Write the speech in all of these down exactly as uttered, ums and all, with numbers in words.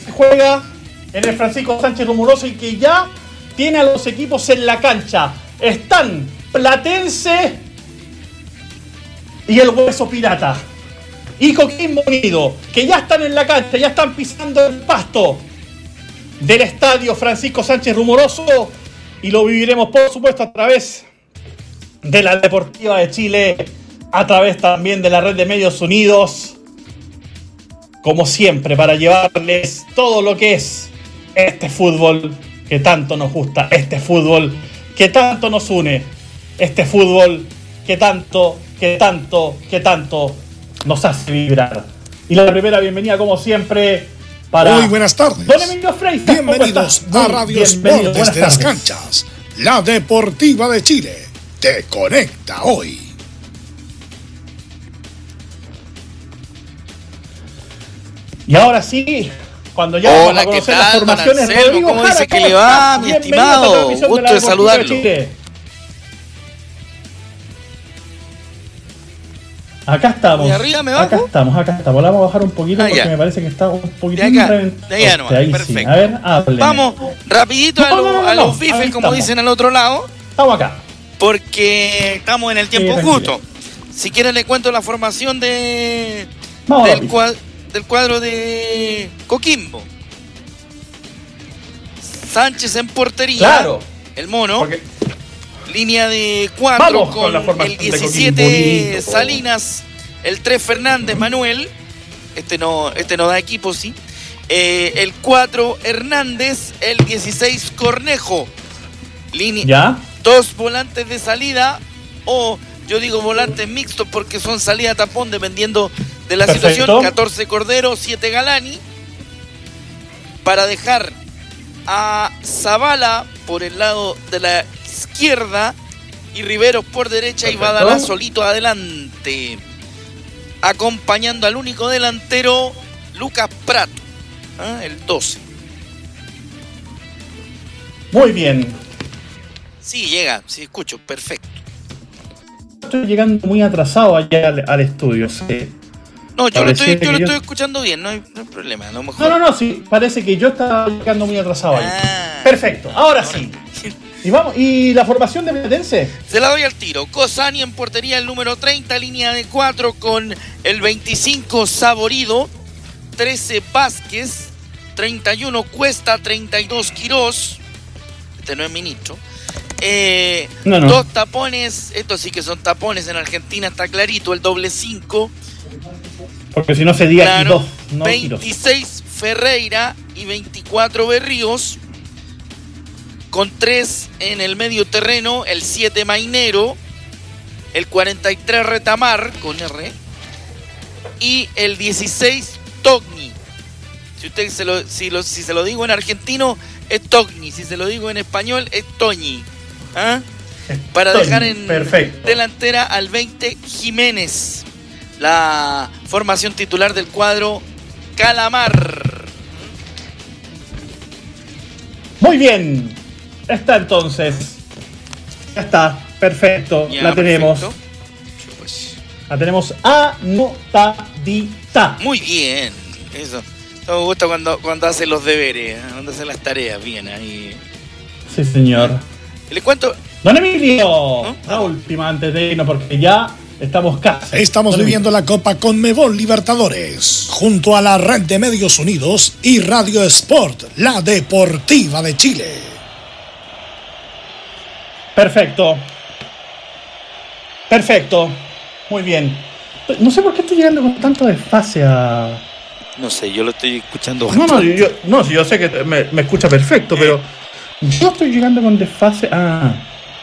se juega en el Francisco Sánchez Rumoroso y que ya tiene a los equipos en la cancha. Están Platense y el Hueso Pirata y Coquimbo Unido, que ya están en la cancha, ya están pisando el pasto del estadio Francisco Sánchez Rumoroso, y lo viviremos por supuesto a través de la Deportiva de Chile, a través también de la red de Medios Unidos, como siempre, para llevarles todo lo que es este fútbol que tanto nos gusta, este fútbol que tanto nos une, este fútbol que tanto, que tanto, que tanto nos hace vibrar. Y la primera bienvenida, como siempre, para muy buenas tardes. Don Emilio Freisa. Bienvenidos a Radio Sport desde las canchas. La Deportiva de Chile te conecta hoy. Y ahora sí, cuando ya Hola, vamos a conocer ¿qué tal, las formaciones, don Anselmo? ¿Cómo dice que le va, mi estimado? Gusto de saludarlo. Acá estamos. ¿Y arriba me bajo? Acá estamos, acá estamos. La vamos a bajar un poquito Ah, porque ya. me parece que está un poquito De acá, reventado. de allá nomás, Ahí sí. perfecto. A ver, hábleme. Vamos rapidito a, No, lo- no, no, a no, los bifes, ahí como estamos. dicen al otro lado, Estamos acá. porque estamos en el tiempo Sí, justo. Si quieren le cuento la formación de Vamos a del, ver. cuad- del cuadro de Coquimbo. Sánchez en portería. Claro. El mono. Porque Línea de cuatro Vamos con con, la formación el de diecisiete Coquimbo, bonito. Salinas, el tres Fernández Manuel. Este no, este no da equipo, sí. Eh, el cuatro Hernández, el dieciséis Cornejo. Línea, ¿Ya? dos volantes de salida, o yo digo volantes mixtos porque son salida tapón dependiendo de la Perfecto. situación. catorce Cordero, siete Galani, para dejar a Zavala por el lado de la izquierda y Riveros por derecha. Perfecto. Y Badalá solito adelante, acompañando al único delantero, Lucas Prat, ¿ah? El doce. Muy bien. Sí, llega, sí, escucho, perfecto. Estoy llegando muy atrasado allá al, al estudio. Sí. No, yo lo Parecía estoy, yo lo que yo- estoy escuchando bien, no hay, no hay problema, a lo mejor. No, no, no, sí. Parece que yo estaba llegando muy atrasado ahí. Ah. Perfecto. Ahora sí. Y vamos, ¿y la formación de Platense? Se la doy al tiro. Cosani en portería, el número treinta, línea de cuatro con el veinticinco Saborido, trece Vázquez, treinta y uno Cuesta, treinta y dos Quirós. Este no es ministro. Eh, No, no. Dos tapones, estos sí que son tapones, en Argentina está clarito, el doble cinco. Porque si no sería aquí Claro, dos, no tiros. veintiséis Ferreira y veinticuatro Berríos, con tres en el medio terreno, el siete Mainero, el cuarenta y tres Retamar con R y el dieciséis Togni. Si usted se lo, si, lo, si se lo digo en argentino es Togni, si se lo digo en español es Toñi. ¿Ah? Para Toñi, dejar en perfecto. delantera al veinte Jiménez, la formación titular del cuadro Calamar. Muy bien. Está entonces. Ya está. Perfecto. Ya, la tenemos. perfecto. Pues, La tenemos anotadita. muy bien, eso. Me gusta cuando, cuando hace los deberes, ¿eh? Cuando hace las tareas bien ahí. Sí, señor. Y le cuento, Don Emilio. ¿No? La última antes de irnos porque ya estamos casi. Estamos Don viviendo la Copa Conmebol Libertadores junto a la red de Medios Unidos y Radio Sport, la Deportiva de Chile. Emilio. Perfecto. Perfecto. Muy bien. No sé por qué estoy llegando con tanto desfase a... no sé, yo lo estoy escuchando. No, no, yo, no, si yo sé que me, me escucha perfecto, pero yo estoy llegando con desfase. Ah,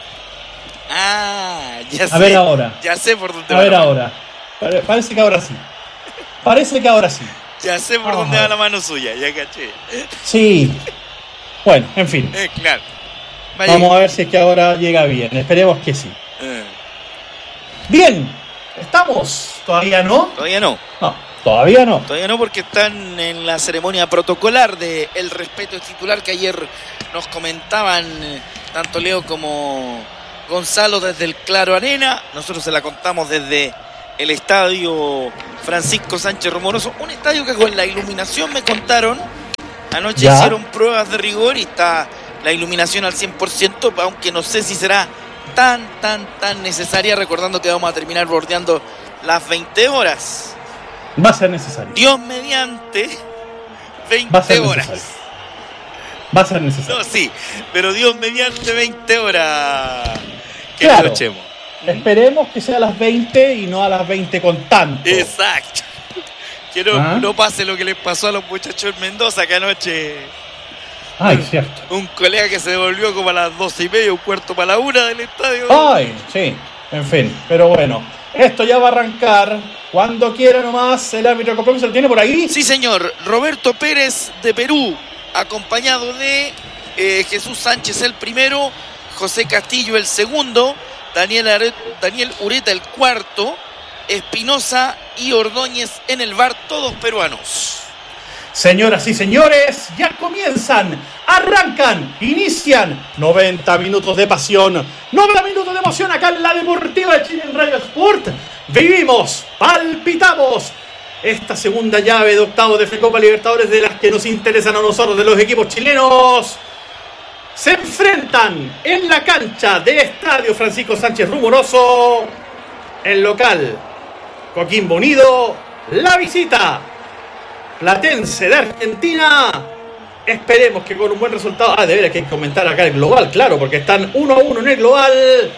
Ah, ya sé. a ver ahora. Ya sé por dónde A va ver la mano. ahora. Pare- Parece que ahora sí. Parece que ahora sí. Ya sé por Vamos dónde a va ver. la mano suya, ya caché. Sí. Bueno, en fin. Eh, claro. Va Vamos a ver si es que ahora llega bien. Esperemos que sí. Eh, Bien. ¿Estamos? ¿Todavía no? todavía no. No, todavía no. Todavía no, porque están en la ceremonia protocolar de el respeto titular que ayer nos comentaban eh, tanto Leo como Gonzalo desde el Claro Arena. Nosotros se la contamos desde el estadio Francisco Sánchez Rumoroso, un estadio que con la iluminación me contaron Anoche ¿Ya? hicieron pruebas de rigor y está la iluminación al cien por ciento, aunque no sé si será tan, tan, tan necesaria, recordando que vamos a terminar bordeando las veinte horas. Va a ser necesario. Dios mediante, Va a ser veinte horas. necesario. Va a ser necesario. No, sí, pero Dios mediante veinte horas. Que Claro. Chemo. Esperemos que sea a las veinte y no a las veinte con tanto. Exacto. Que no, ¿Ah? no pase lo que les pasó a los muchachos en Mendoza, que anoche Ay, cierto. un colega que se devolvió como a las doce y media, un cuarto para la una del estadio. Ay, sí. En fin, pero bueno. Esto ya va a arrancar. Cuando quiera nomás, el árbitro de compromiso lo tiene por ahí. Sí, señor. Roberto Pérez de Perú, acompañado de eh, Jesús Sánchez el primero, José Castillo el segundo, Daniel, Are- Daniel Ureta el cuarto, Espinosa y Ordóñez en el V A R, todos peruanos. Señoras y señores, ya comienzan, arrancan, inician noventa minutos de pasión, noventa minutos de emoción acá en la Deportiva de Chile en Radio Sport. Vivimos, palpitamos esta segunda llave de octavos de Copa Libertadores, de las que nos interesan a nosotros, de los equipos chilenos. Se enfrentan en la cancha del Estadio Francisco Sánchez Rumoroso, el local Coquimbo Unido, la visita Platense de Argentina. Esperemos que con un buen resultado. Ah, de veras que hay que comentar acá el global, claro, porque están uno a uno en el global.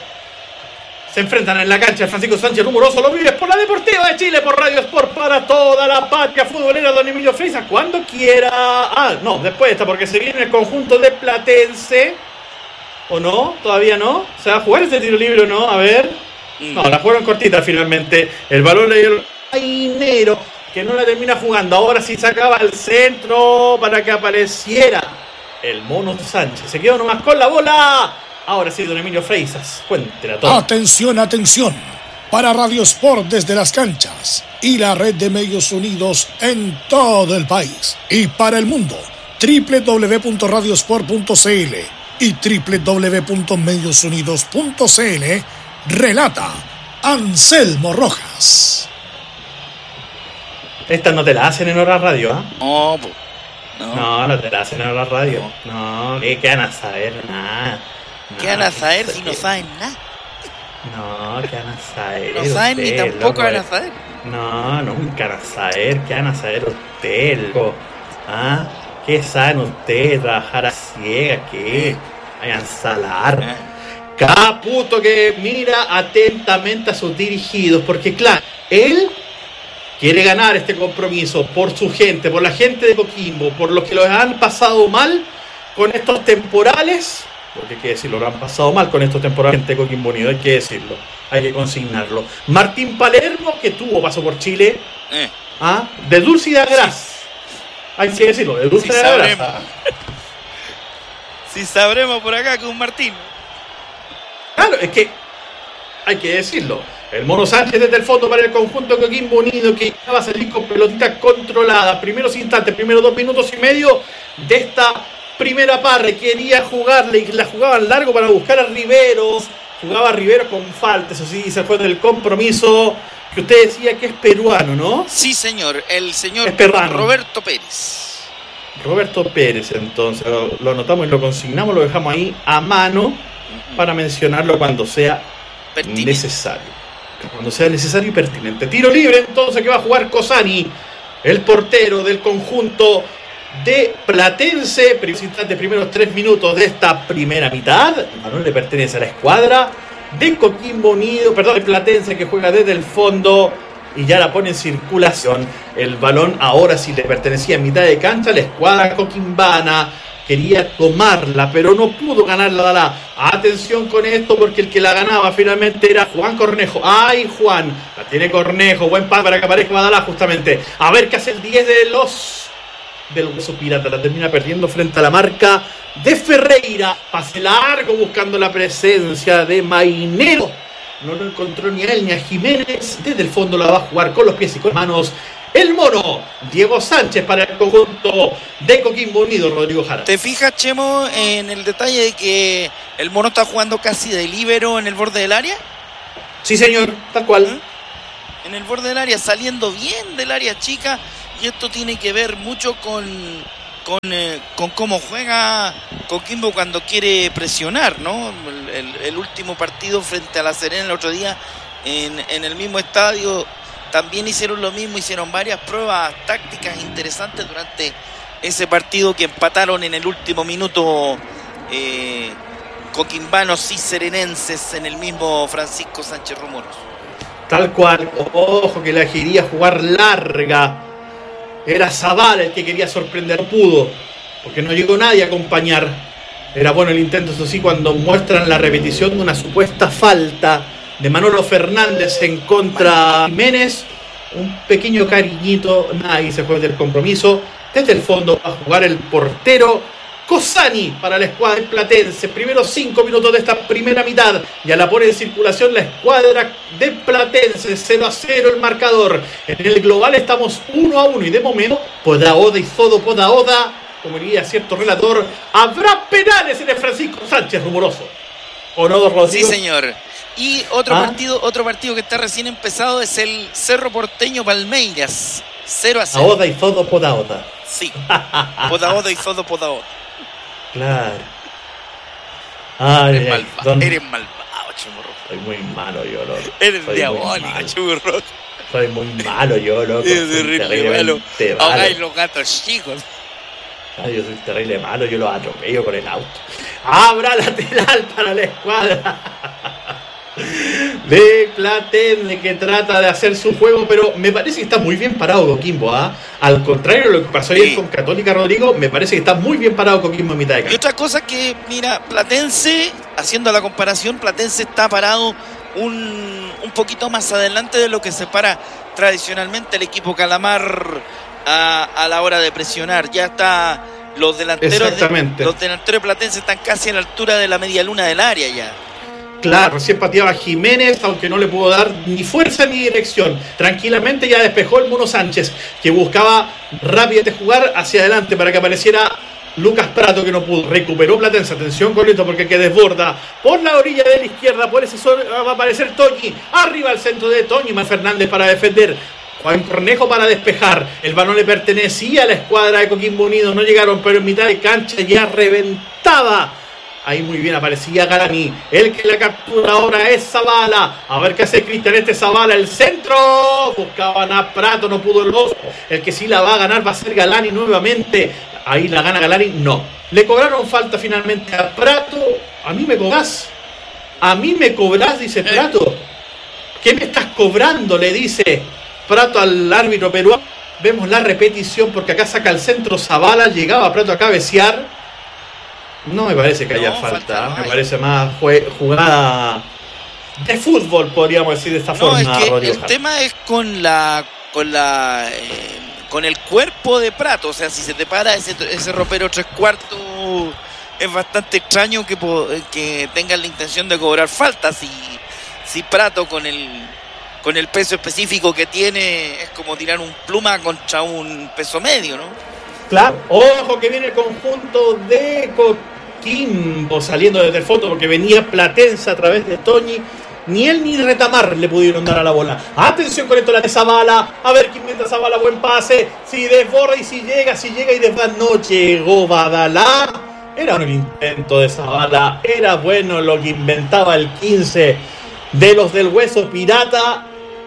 Se enfrentan en la cancha de Francisco Sánchez Rumoroso. Lo vives por la Deportiva de Chile, por Radio Sport, para toda la patria futbolera. Don Emilio Freisa, cuando quiera. Ah, no, después está, porque se viene el conjunto de Platense. ¿O no? ¿Todavía no? ¿Se va a jugar ese tiro libre o no? A ver. No, la jugaron cortita finalmente. El balón le dio el Mainero, que no la termina jugando. Ahora sí sacaba al centro para que apareciera el Mono Sánchez. Se quedó nomás con la bola. Ahora sí, don Emilio Freisas, cuéntela todo. Atención, atención. Para Radio Sport desde las canchas y la red de medios unidos en todo el país y para el mundo, doble u doble u doble u punto radiosport punto c l y doble u doble u doble u punto medios unidos punto c l. Relata Anselmo Rojas. Estas no te la hacen en hora radio, ¿ah? No, po. no. No, no te la hacen en hora radio. No, ¿qué, qué van a saber? Nada. ¿Qué van a saber si no saben nada? No, ¿qué van a saber? No saben ni ustedes, tampoco loco? van a saber. No, nunca van a saber. ¿Qué van a saber ustedes, loco? ¿Ah? ¿Qué saben ustedes? Trabajar a ciega, ¿qué? Vayan a salar. Ah. Cada puto que mira atentamente a sus dirigidos, porque claro, él quiere ganar este compromiso por su gente, por la gente de Coquimbo, por los que lo han pasado mal con estos temporales, porque hay que decirlo, lo han pasado mal con estos temporales, gente de Coquimbo Unido, hay que decirlo, hay que consignarlo. Martín Palermo, que tuvo paso por Chile, Eh. ¿ah? De dulce y de agraz, hay que decirlo, de dulce Sí, y de agraz. sabremos. Si sabremos por acá con Martín. Claro, es que hay que decirlo. El Mono Sánchez desde el fondo para el conjunto de Coquimbo Unido, que ya va a salir con pelotitas controladas. Primeros instantes, primeros dos minutos y medio de esta primera parte. Quería jugarle y la jugaban largo para buscar a Riveros. Jugaba Riveros con falta, eso sí, se fue del compromiso. Que usted decía que es peruano, ¿no? Sí, señor. El señor Es peruano. Roberto Pérez. Roberto Pérez, entonces. Lo, lo anotamos y lo consignamos, lo dejamos ahí a mano para mencionarlo cuando sea Pertinente. necesario. Cuando sea necesario y pertinente. Tiro libre entonces que va a jugar Cosani, el portero del conjunto de Platense. Primeros instantes, primeros tres minutos de esta primera mitad. El balón le pertenece a la escuadra de Coquimbo Unido, perdón, de Platense, que juega desde el fondo y ya la pone en circulación. El balón ahora sí le pertenecía en mitad de cancha. La escuadra coquimbana quería tomarla, pero no pudo ganarla. La atención con esto, porque el que la ganaba finalmente era Juan Cornejo. ¡Ay, Juan! La tiene Cornejo. Buen pase para que aparezca Badalá, justamente. A ver qué hace el diez de los del Hueso Pirata. La termina perdiendo frente a la marca de Ferreira. Pase largo buscando la presencia de Mainero. No lo encontró ni a él ni a Jiménez. Desde el fondo la va a jugar con los pies y con las manos el Mono Diego Sánchez para el conjunto de Coquimbo Unido. Rodrigo Jara. ¿Te fijas, Chemo, en el detalle de que el Mono está jugando casi de líbero en el borde del área? Sí, señor, tal cual. En el borde del área, saliendo bien del área chica. Y esto tiene que ver mucho con, con, eh, con cómo juega Coquimbo cuando quiere presionar, ¿no? El, el, el último partido frente a La Serena el otro día en, en el mismo estadio también hicieron lo mismo, hicieron varias pruebas tácticas interesantes durante ese partido que empataron en el último minuto eh, coquimbanos y serenenses en el mismo Francisco Sánchez Rumoroso. Tal cual, ojo que la quería jugar larga. Era Zavala el que quería sorprender, no pudo, porque no llegó nadie a acompañar. Era bueno el intento, eso sí, cuando muestran la repetición de una supuesta falta de Manolo Fernández en contra de Jiménez. Un pequeño cariñito, nadie se juega del compromiso. Desde el fondo va a jugar el portero Cosani para la escuadra platense. Primeros cinco minutos de esta primera mitad. Ya la pone en circulación la escuadra de Platense. cero a cero el marcador. En el global estamos uno a uno. Y de momento, Podaoda y Zodo Podaoda, como diría cierto relator, habrá penales en el Francisco Sánchez Rumoroso. ¿O no, don Rodrigo? Sí, señor. Y otro ¿Ah? partido, otro partido que está recién empezado es el Cerro Porteño Palmeiras. cero a cero. Podaoda y Zodo Podaoda. Sí. Podaoda y Zodo Podaoda. Claro. Ay, Eres ay, malvado, don... eres malvado, Chumurro. Soy muy malo yo, loco. Eres Soy diabólico, Chumurro. Soy muy malo yo, loco. Eres Soy terrible malo. malo. Ahogáis los gatos chicos. Ay, yo soy terrible malo, yo los atropello con el auto. Abra lateral para la escuadra de Platense, que trata de hacer su juego, pero me parece que está muy bien parado Coquimbo, ¿ah? ¿eh? Al contrario de lo que pasó ayer sí. con Católica, Rodrigo, me parece que está muy bien parado Coquimbo en mitad de cancha. Y otra cosa que, mira, Platense, haciendo la comparación, Platense está parado un, un poquito más adelante de lo que separa tradicionalmente el equipo Calamar a, a la hora de presionar. Ya está, los delanteros de, los delanteros de Platense están casi a la altura de la media luna del área ya. Claro, recién pateaba Jiménez, aunque no le pudo dar ni fuerza ni dirección. Tranquilamente ya despejó el Mono Sánchez, que buscaba rápidamente jugar hacia adelante para que apareciera Lucas Prato, que no pudo. Recuperó Platense, atención con esto porque que desborda por la orilla de la izquierda, por ese sol va a aparecer Toñi. Arriba al centro de Toñi, más Fernández para defender. Juan Cornejo para despejar. El balón le pertenecía a la escuadra de Coquimbo Unido, no llegaron, pero en mitad de cancha ya reventaba. Ahí muy bien aparecía Galani. El que la captura ahora es Zavala. A ver qué hace Cristian. Este Zavala, el centro. Buscaban a Prato, no pudo el dos. El que sí la va a ganar va a ser Galani nuevamente. Ahí la gana Galani, no. Le cobraron falta finalmente a Prato. A mí me cobrás. A mí me cobrás, dice Prato. ¿Qué me estás cobrando? Le dice Prato al árbitro peruano. Vemos la repetición porque acá saca el centro Zavala. Llegaba Prato a cabecear. No me parece que haya no, falta, falta no me hay. Parece más jugada de fútbol, podríamos decir de esta no, forma. Es que Rodrigo. El tema es con la con la eh, con el cuerpo de Prato, o sea, si se te para ese, ese ropero tres cuartos, es bastante extraño que, que tengan la intención de cobrar falta. Si, si Prato con el con el peso específico que tiene es como tirar un pluma contra un peso medio, ¿no? Claro, ojo que viene el conjunto de Coquimbo saliendo desde el fondo porque venía Platense a través de Toñi. Ni él ni Retamar le pudieron dar a la bola. Atención con esto la de Zavala. A ver quién inventa Zavala, buen pase. Si desborda y si llega, si llega y desborda. No llegó Badalá. Era un intento de Zavala. Era bueno lo que inventaba el quince de los del Hueso Pirata.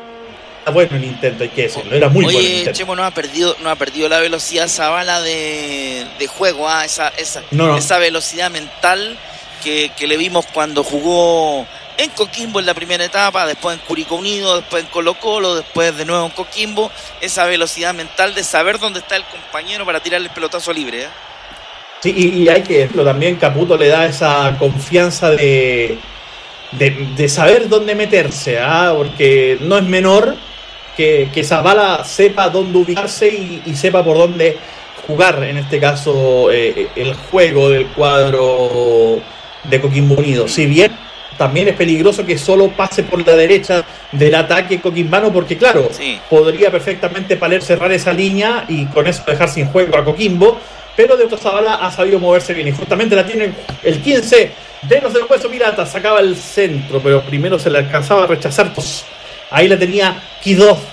Bueno el intento, hay que decirlo, era muy Oye, bueno el intento. Chemo no ha perdido, no ha perdido la velocidad Zavala de, de juego, ¿ah? esa, esa, no, no. esa velocidad mental que, que le vimos cuando jugó en Coquimbo en la primera etapa, después en Curicó Unido, después en Colo Colo, después de nuevo en Coquimbo, esa velocidad mental de saber dónde está el compañero para tirarle el pelotazo libre, ¿eh? Sí, y, y hay que decirlo también, Caputo le da esa confianza de, de, de saber dónde meterse, ¿ah? Porque no es menor que, que Zavala sepa dónde ubicarse y, y sepa por dónde jugar, en este caso, eh, el juego del cuadro de Coquimbo Unido. Si bien también es peligroso que solo pase por la derecha del ataque coquimbano, porque claro, sí, podría perfectamente Paler cerrar esa línea y con eso dejar sin juego a Coquimbo, pero de otro Zavala ha sabido moverse bien y justamente la tiene el quince de los del Hueso Pirata. Sacaba el centro, pero primero se le alcanzaba a rechazar. Ahí la tenía Quidós,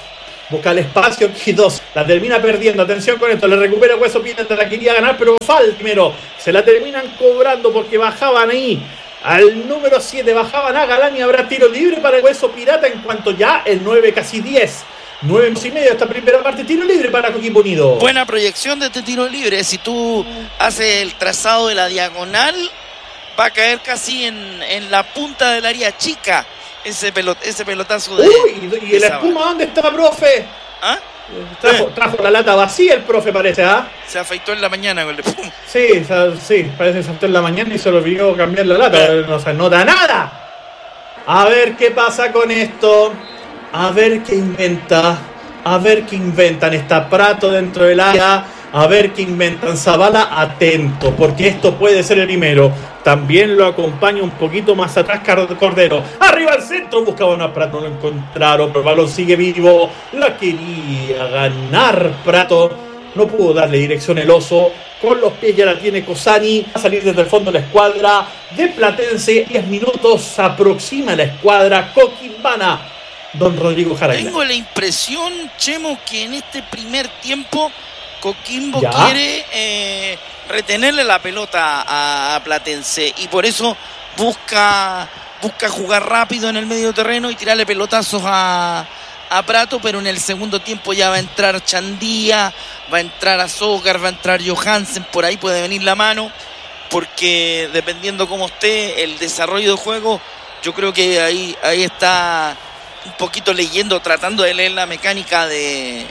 busca el espacio, Quitos la termina perdiendo, atención con esto, le recupera Hueso Pirata, la quería ganar, pero falta primero, se la terminan cobrando porque bajaban ahí al número siete, bajaban a Galán y habrá tiro libre para el Hueso Pirata en cuanto ya el nueve, casi diez, nueve y medio esta primera parte, tiro libre para Coquimbo Unido. Buena proyección de este tiro libre, si tú haces el trazado de la diagonal, va a caer casi en, en la punta del área chica. Ese, pelot, ese pelotazo de... Uy, ¿y el espuma dónde está, profe? ¿Ah? Trajo, trajo la lata vacía el profe, parece, ¿ah? ¿eh? Se afeitó en la mañana con el espuma. Sí, sí, parece que se afeitó en la mañana y se le olvidó cambiar la lata. No se nota nada. A ver qué pasa con esto. A ver qué inventa. A ver qué inventan. Está Prato dentro del área. A ver qué inventan. Zavala, atento, porque esto puede ser el primero. También lo acompaña un poquito más atrás Cordero. Arriba al centro, buscaban a Prato, no lo encontraron, pero el balón sigue vivo. La quería ganar Prato. No pudo darle dirección el oso. Con los pies ya la tiene Cosani. Va a salir desde el fondo la escuadra de Platense. diez minutos, se aproxima la escuadra coquimbana. Don Rodrigo Jaraquila. Tengo la impresión, Chemo, que en este primer tiempo Coquimbo ¿Ya? quiere eh, retenerle la pelota a, a Platense y por eso busca busca jugar rápido en el medio terreno y tirarle pelotazos a, a Prato, pero en el segundo tiempo ya va a entrar Chandía, va a entrar Azócar, va a entrar Johansen, por ahí puede venir la mano, porque dependiendo cómo esté el desarrollo de juego, yo creo que ahí, ahí está un poquito leyendo, tratando de leer la mecánica de...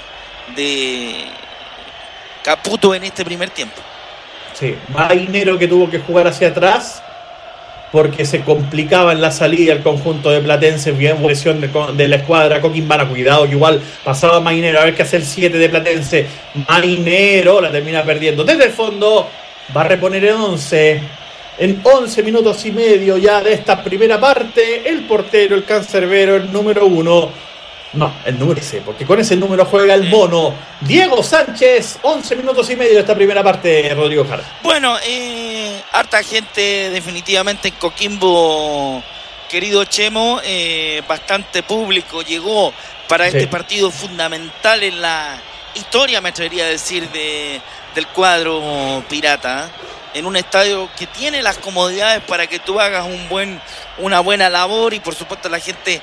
de Caputo en este primer tiempo. Sí, Mainero que tuvo que jugar hacia atrás porque se complicaba en la salida el conjunto de Platense. Bien, presión de, de la escuadra coquimbana. Cuidado que igual pasaba Mainero. A ver qué hace el siete de Platense. Mainero la termina perdiendo desde el fondo. Va a reponer en once. En once minutos y medio ya de esta primera parte. El portero, el cancerbero, el número uno. No, el número ese, porque con ese número juega el mono Diego Sánchez. once minutos y medio de esta primera parte, Rodrigo Jara. Bueno, eh, harta gente definitivamente en Coquimbo, querido Chemo, eh, bastante público llegó para sí. este partido fundamental en la historia, me atrevería a decir, de, del cuadro pirata, en un estadio que tiene las comodidades para que tú hagas un buen, una buena labor y por supuesto la gente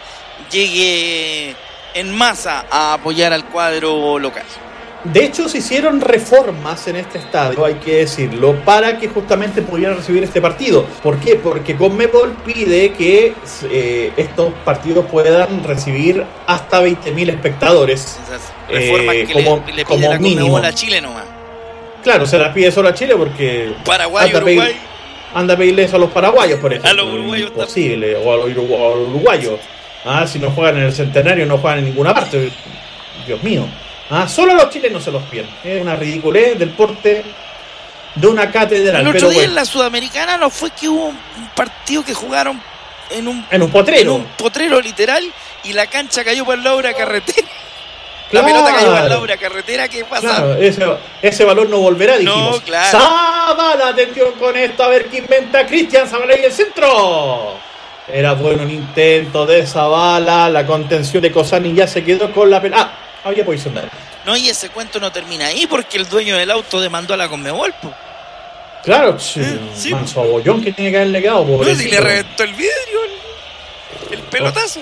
llegue en masa a apoyar al cuadro local. De hecho, se hicieron reformas en este estadio, hay que decirlo, para que justamente pudieran recibir este partido. ¿Por qué? Porque Conmebol pide que eh, estos partidos puedan recibir hasta veinte mil espectadores. Esas reformas eh, que como, le, le como pide la mínimo. Conmebol a Chile nomás. Claro, se las pide solo a Chile porque... Paraguay, anda Uruguay. Pedir, anda a pedirle eso a los paraguayos, por ejemplo. A los uruguayos. Imposible, o a los uruguayos. Ah, si no juegan en el Centenario, no juegan en ninguna parte. Dios mío. Ah, solo a los chilenos se los piden. Es una ridiculez del porte de una catedral. El otro pero día bueno. en la Sudamericana no fue que hubo un partido que jugaron en un, en un potrero. En un potrero literal y la cancha cayó por Laura Carretera. Claro. La pelota cayó por Laura Carretera. ¿Qué pasa? Claro, ese, ese balón no volverá, dijimos. No, claro. Zavala, atención con esto, a ver qué inventa Cristian Zavala y el centro. Era bueno un intento de Zavala, la contención de Cosani ya se quedó con la pelota. Ah, había posición de él. No, y ese cuento no termina ahí porque el dueño del auto demandó a la Conmebol. Po. Claro, sí, sí, manso abollón que tiene que haberle quedado, pobrecito. No, si le reventó el vidrio, el, el pelotazo.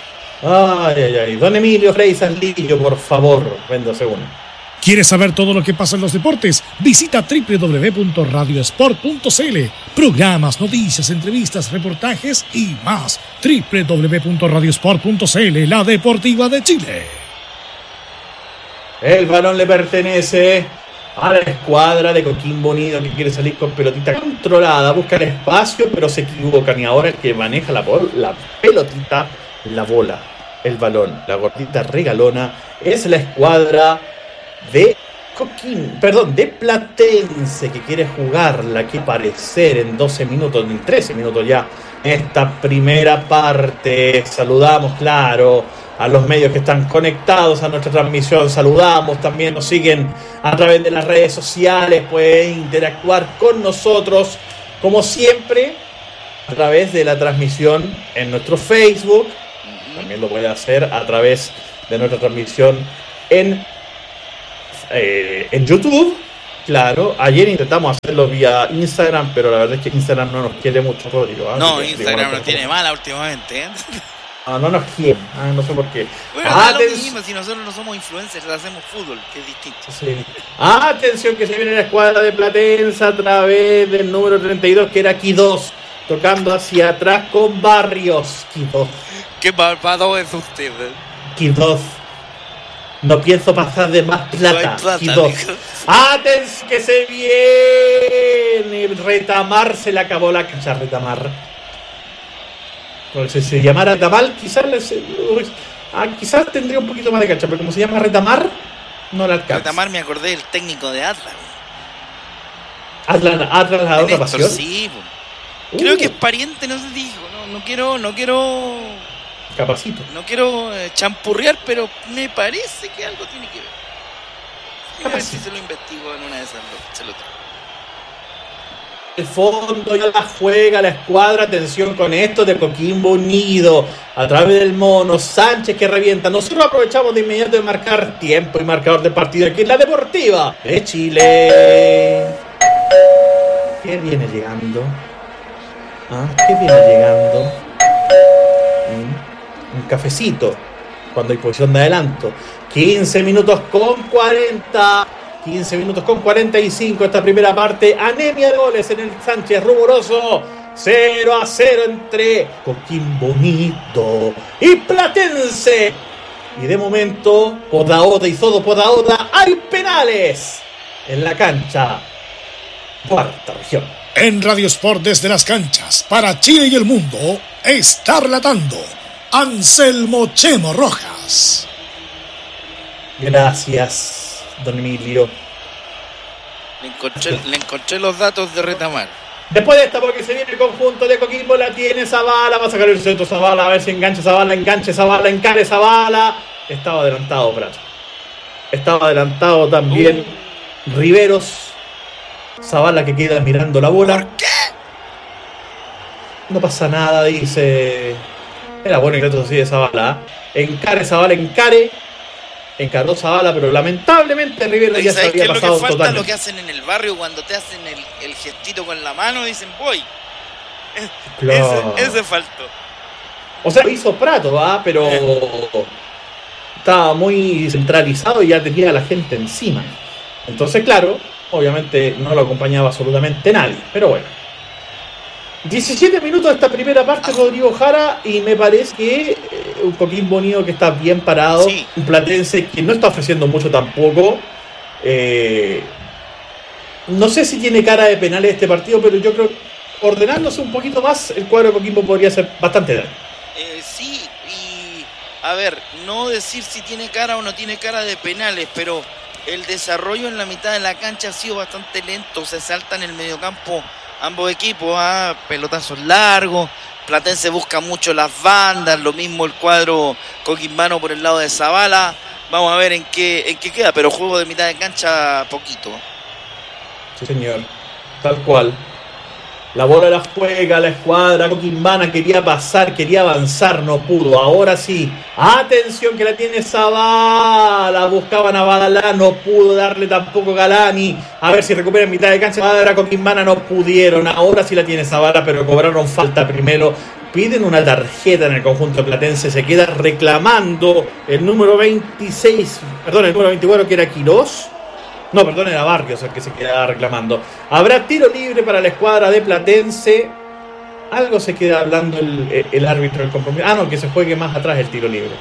Oh. Ay, ay, ay. Don Emilio Frey Sanlillo, por favor, véndase uno. ¿Quieres saber todo lo que pasa en los deportes? Visita doble u doble u doble u punto radio sport punto c l. Programas, noticias, entrevistas, reportajes y más. doble u doble u doble u punto radio sport punto c l, la deportiva de Chile. El balón le pertenece a la escuadra de Coquimbo Unido que quiere salir con pelotita controlada. Busca el espacio, pero se equivocan. Y ahora el que maneja la, la pelotita, la bola, el balón, la gordita regalona, es la escuadra de Coquimbo, perdón, de Platense, que quiere jugarla, que parecer en doce minutos, en trece minutos ya, esta primera parte. Saludamos, claro, a los medios que están conectados a nuestra transmisión. Saludamos, también nos siguen a través de las redes sociales, pueden interactuar con nosotros, como siempre, a través de la transmisión en nuestro Facebook. También lo puede hacer a través de nuestra transmisión en, eh, en YouTube. Claro, ayer intentamos hacerlo vía Instagram, pero la verdad es que Instagram no nos quiere mucho, Rodrigo. ¿eh? No, que, Instagram digo, nos tiene mala últimamente. ¿eh? No, no nos quiere, ah, no sé por qué. Bueno, da lo Aten- mismo, si nosotros no somos influencers, hacemos fútbol, que es distinto. Sí. Atención que se viene la escuadra de Platense a través del número treinta y dos, que era Quidós, tocando hacia atrás con Barrios. Quidós, Qué malvado es usted. Quidós. No pienso pasar de más plata. No hay plata, Quidós. dijo. Atención que se viene. Retamar, se le acabó la cancha. Retamar. Porque si se llamara Retamar, quizás les, ah, quizás tendría un poquito más de cancha, pero como se llama Retamar, no la alcanza. Retamar, me acordé del técnico de Atlas. Atlas, Atlas, la De otra Néstor, pasión. sí, po. Uh, Creo que es pariente, no se dijo. No, no quiero, no quiero, Capacito. no quiero eh, champurrear, pero me parece que algo tiene que ver. A ver si Capacito. se lo investigo en una de esas dos. Se lo traigo. El fondo ya la juega la escuadra. Atención con esto de Coquimbo Unido. A través del mono Sánchez que revienta. Nosotros aprovechamos de inmediato de marcar tiempo y marcador de partido aquí en la Deportiva de Chile. ¿Qué viene llegando? ¿Ah? ¿Qué viene llegando? ¿Mm? Un cafecito. Cuando hay posición de adelanto. quince minutos con cuarenta. quince minutos con cuarenta y cinco esta primera parte. Anemia de goles en el Sánchez Rumoroso. cero a cero entre Coquimbo Unido y Platense. Y de momento, Podaoda y Zodo Podaoda, hay penales en la cancha. Cuarta región. En Radio Sport desde las canchas, para Chile y el mundo, está relatando Anselmo Chemo Rojas. Gracias, don Emilio. Le encontré, le encontré los datos de Retamar. Después de esta, porque se viene el conjunto de Coquimbo, la tiene Zavala, va a sacar el centro Zavala, a ver si engancha Zavala, enganche Zavala, encare Zavala. Estaba adelantado, Prato. Estaba adelantado también uh. Riveros. Zavala que queda mirando la bola. ¿Por qué? No pasa nada, dice. Era bueno el reto así de Zavala. Encare Zavala, encare. Encaró Zavala, pero lamentablemente Rivero ya se había qué es pasado lo que falta? totalmente. Lo que hacen en el barrio cuando te hacen el, el gestito con la mano, dicen voy. Claro. Ese, ese faltó. O sea, lo hizo Prato, ¿va? Pero eh. estaba muy centralizado y ya tenía a la gente encima. Entonces, claro, obviamente no lo acompañaba absolutamente nadie. Pero bueno. diecisiete minutos de esta primera parte, Rodrigo Jara, y me parece que eh, un Coquimbo Unido que está bien parado, sí. Un Platense que no está ofreciendo mucho tampoco. Eh, no sé si tiene cara de penales este partido, pero yo creo que ordenándose un poquito más, el cuadro de Coquimbo podría hacer bastante daño. Eh, sí, y a ver, no decir si tiene cara o no tiene cara de penales, pero el desarrollo en la mitad de la cancha ha sido bastante lento, se salta en el mediocampo ambos equipos, ¿ah? Pelotazos largos, Platense busca mucho las bandas, lo mismo el cuadro coquimbano por el lado de Zavala. Vamos a ver en qué, en qué queda, pero juego de mitad de cancha poquito. Sí, señor, tal cual. La bola la juega la escuadra coquimbana, quería pasar, quería avanzar, no pudo. Ahora sí, atención que la tiene Zavala, buscaban a Badalá, no pudo darle tampoco Galani. A ver si recupera en mitad de cancha. Escuadra coquimbana, no pudieron. Ahora sí la tiene Zavala, pero cobraron falta primero. Piden una tarjeta en el conjunto platense, se queda reclamando el número veintiséis, perdón, el número veinticuatro que era Quirós. No, perdón, era Barrios el que se quedaba reclamando. Habrá tiro libre para la escuadra de Platense. Algo se queda hablando el, el árbitro del compromiso. Ah, no, que se juegue más atrás el tiro libre.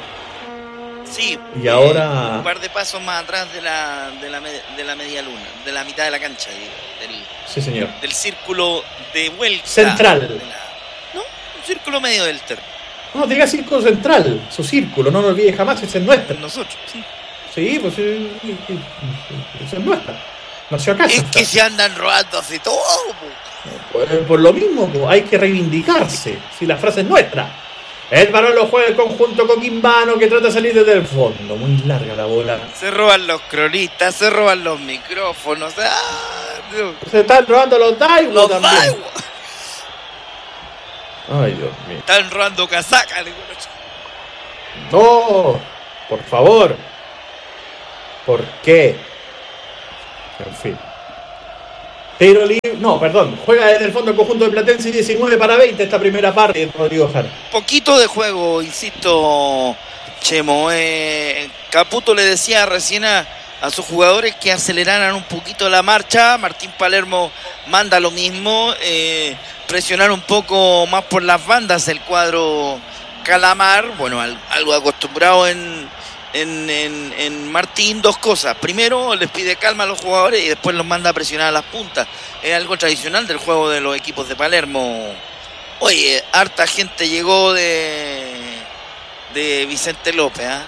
Sí. Y eh, ahora... Un par de pasos más atrás de la, de la, de la media luna, de la mitad de la cancha. Del, sí, señor. Del círculo de vuelta. Central. De la, no, un círculo medio del terreno. No, diga círculo central, su círculo, no lo olvide jamás, ese es nuestro. Nosotros, sí. Sí, pues sí, sí, sí, sí, es nuestra. Nació acá. Es que se andan robando así todo. Por, por lo mismo, pues, hay que reivindicarse. Si la frase es nuestra. El balón lo juega el conjunto coquimbano que trata de salir desde el fondo. Muy larga la bola. Se roban los cronistas, se roban los micrófonos. ¡Ah! Se están robando los Daiwo los también. Daiwo. Ay, Dios mío. Están robando casacas. No, por favor. ¿Por qué? En fin. Tiro libre. No, perdón. Juega desde el fondo el conjunto de Platense, diecinueve para veinte esta primera parte, Rodrigo Jara. Poquito de juego, insisto, Chemo. Eh, Caputo le decía recién a, a sus jugadores que aceleraran un poquito la marcha. Martín Palermo manda lo mismo. Eh, presionar un poco más por las bandas el cuadro Calamar. Bueno, al, algo acostumbrado en... En, en, en Martín, dos cosas. Primero, les pide calma a los jugadores y después los manda a presionar a las puntas. Es algo tradicional del juego de los equipos de Palermo. Oye, harta gente llegó de de Vicente López, ¿eh?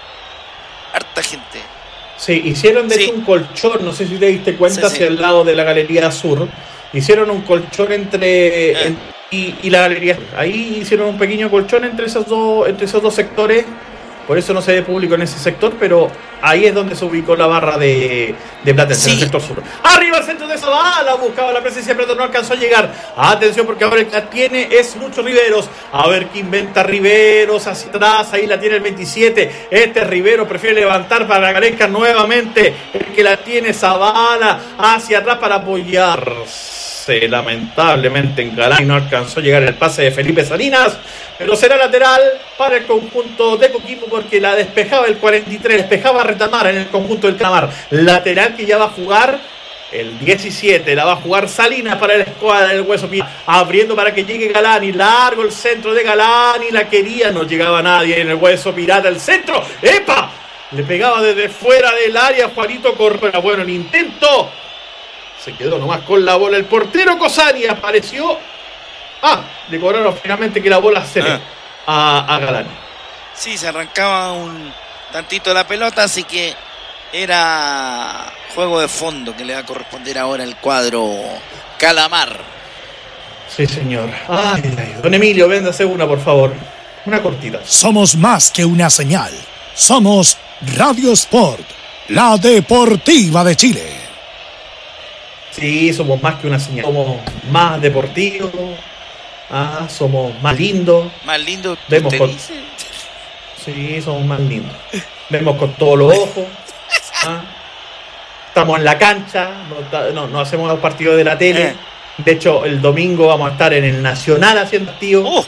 Harta gente. Sí, hicieron de sí. hecho un colchón, no sé si te diste cuenta, sí, hacia sí. el lado de la Galería Sur. Hicieron un colchón entre... Eh. En, y, y la Galería Sur. Ahí hicieron un pequeño colchón entre esos dos, entre esos dos sectores. Por eso no se ve público en ese sector, pero ahí es donde se ubicó la barra de, de Platense, sí. En el sector sur. Arriba el centro de Zavala, buscaba la presencia, pero no alcanzó a llegar. Atención, porque ahora el que la tiene es Lucho Riveros. A ver qué inventa Riveros hacia atrás. Ahí la tiene el veintisiete. Este Rivero prefiere levantar para que aparezca nuevamente. El que la tiene Zavala hacia atrás para apoyarse. Lamentablemente en Galán y no alcanzó a llegar el pase de Felipe Salinas, pero será lateral para el conjunto de Coquimbo porque la despejaba el cuarenta y tres, despejaba Retamar en el conjunto del Calamar. Lateral que ya va a jugar el diecisiete, la va a jugar Salinas para la escuadra del Hueso Pirata, abriendo para que llegue Galani, largo el centro de Galani, la quería, no llegaba nadie en el Hueso Pirata, el centro, ¡epa! Le pegaba desde fuera del área Juanito Correa, bueno el intento. Se quedó nomás con la bola el portero Cosani, apareció. Ah, le cobraron finalmente que la bola se le ah. a, a Galani. Sí, se arrancaba un tantito la pelota, así que era juego de fondo que le va a corresponder ahora el cuadro Calamar. Sí, señor. Ay, ay, don Emilio, véndase una, por favor. Una cortita. Somos más que una señal. Somos Radio Sport, la deportiva de Chile. Sí, somos más que una señal. Somos más deportivos. Ah, somos más lindos. Más lindos. Vemos con... Sí, somos más lindos. Vemos con todos los ojos. Ah. Estamos en la cancha. No, no, no hacemos los partidos de la tele. Eh. De hecho, el domingo vamos a estar en el Nacional haciendo activo. Oh.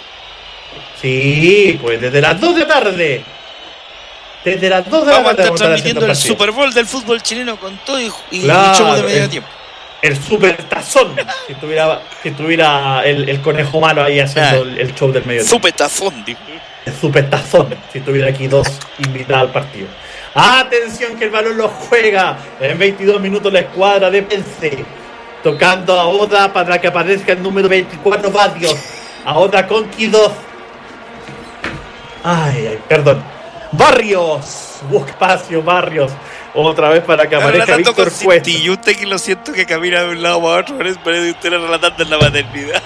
Sí, pues desde las dos de la tarde. Desde las dos de la tarde. Vamos a estar transmitiendo el Super Bowl del fútbol chileno con todo y, y claro, show de medio el, tiempo. El super tazón. Si tuviera, si tuviera el, el conejo malo ahí haciendo ah, el, el show del medio tiempo. Super tazón, tío. El super tazón. Si tuviera aquí dos invitados al partido. Atención que el balón lo juega. En veintidós minutos la escuadra de Pense. Tocando a Oda para que aparezca el número veinticuatro Barrios. A Oda Conqui dos. Ay, ay, perdón. Barrios. Busca espacio, Barrios. Otra vez para que aparezca Víctor Cuesta. Y usted que lo siento que camina de un lado para otro, parece que usted relatando en la maternidad.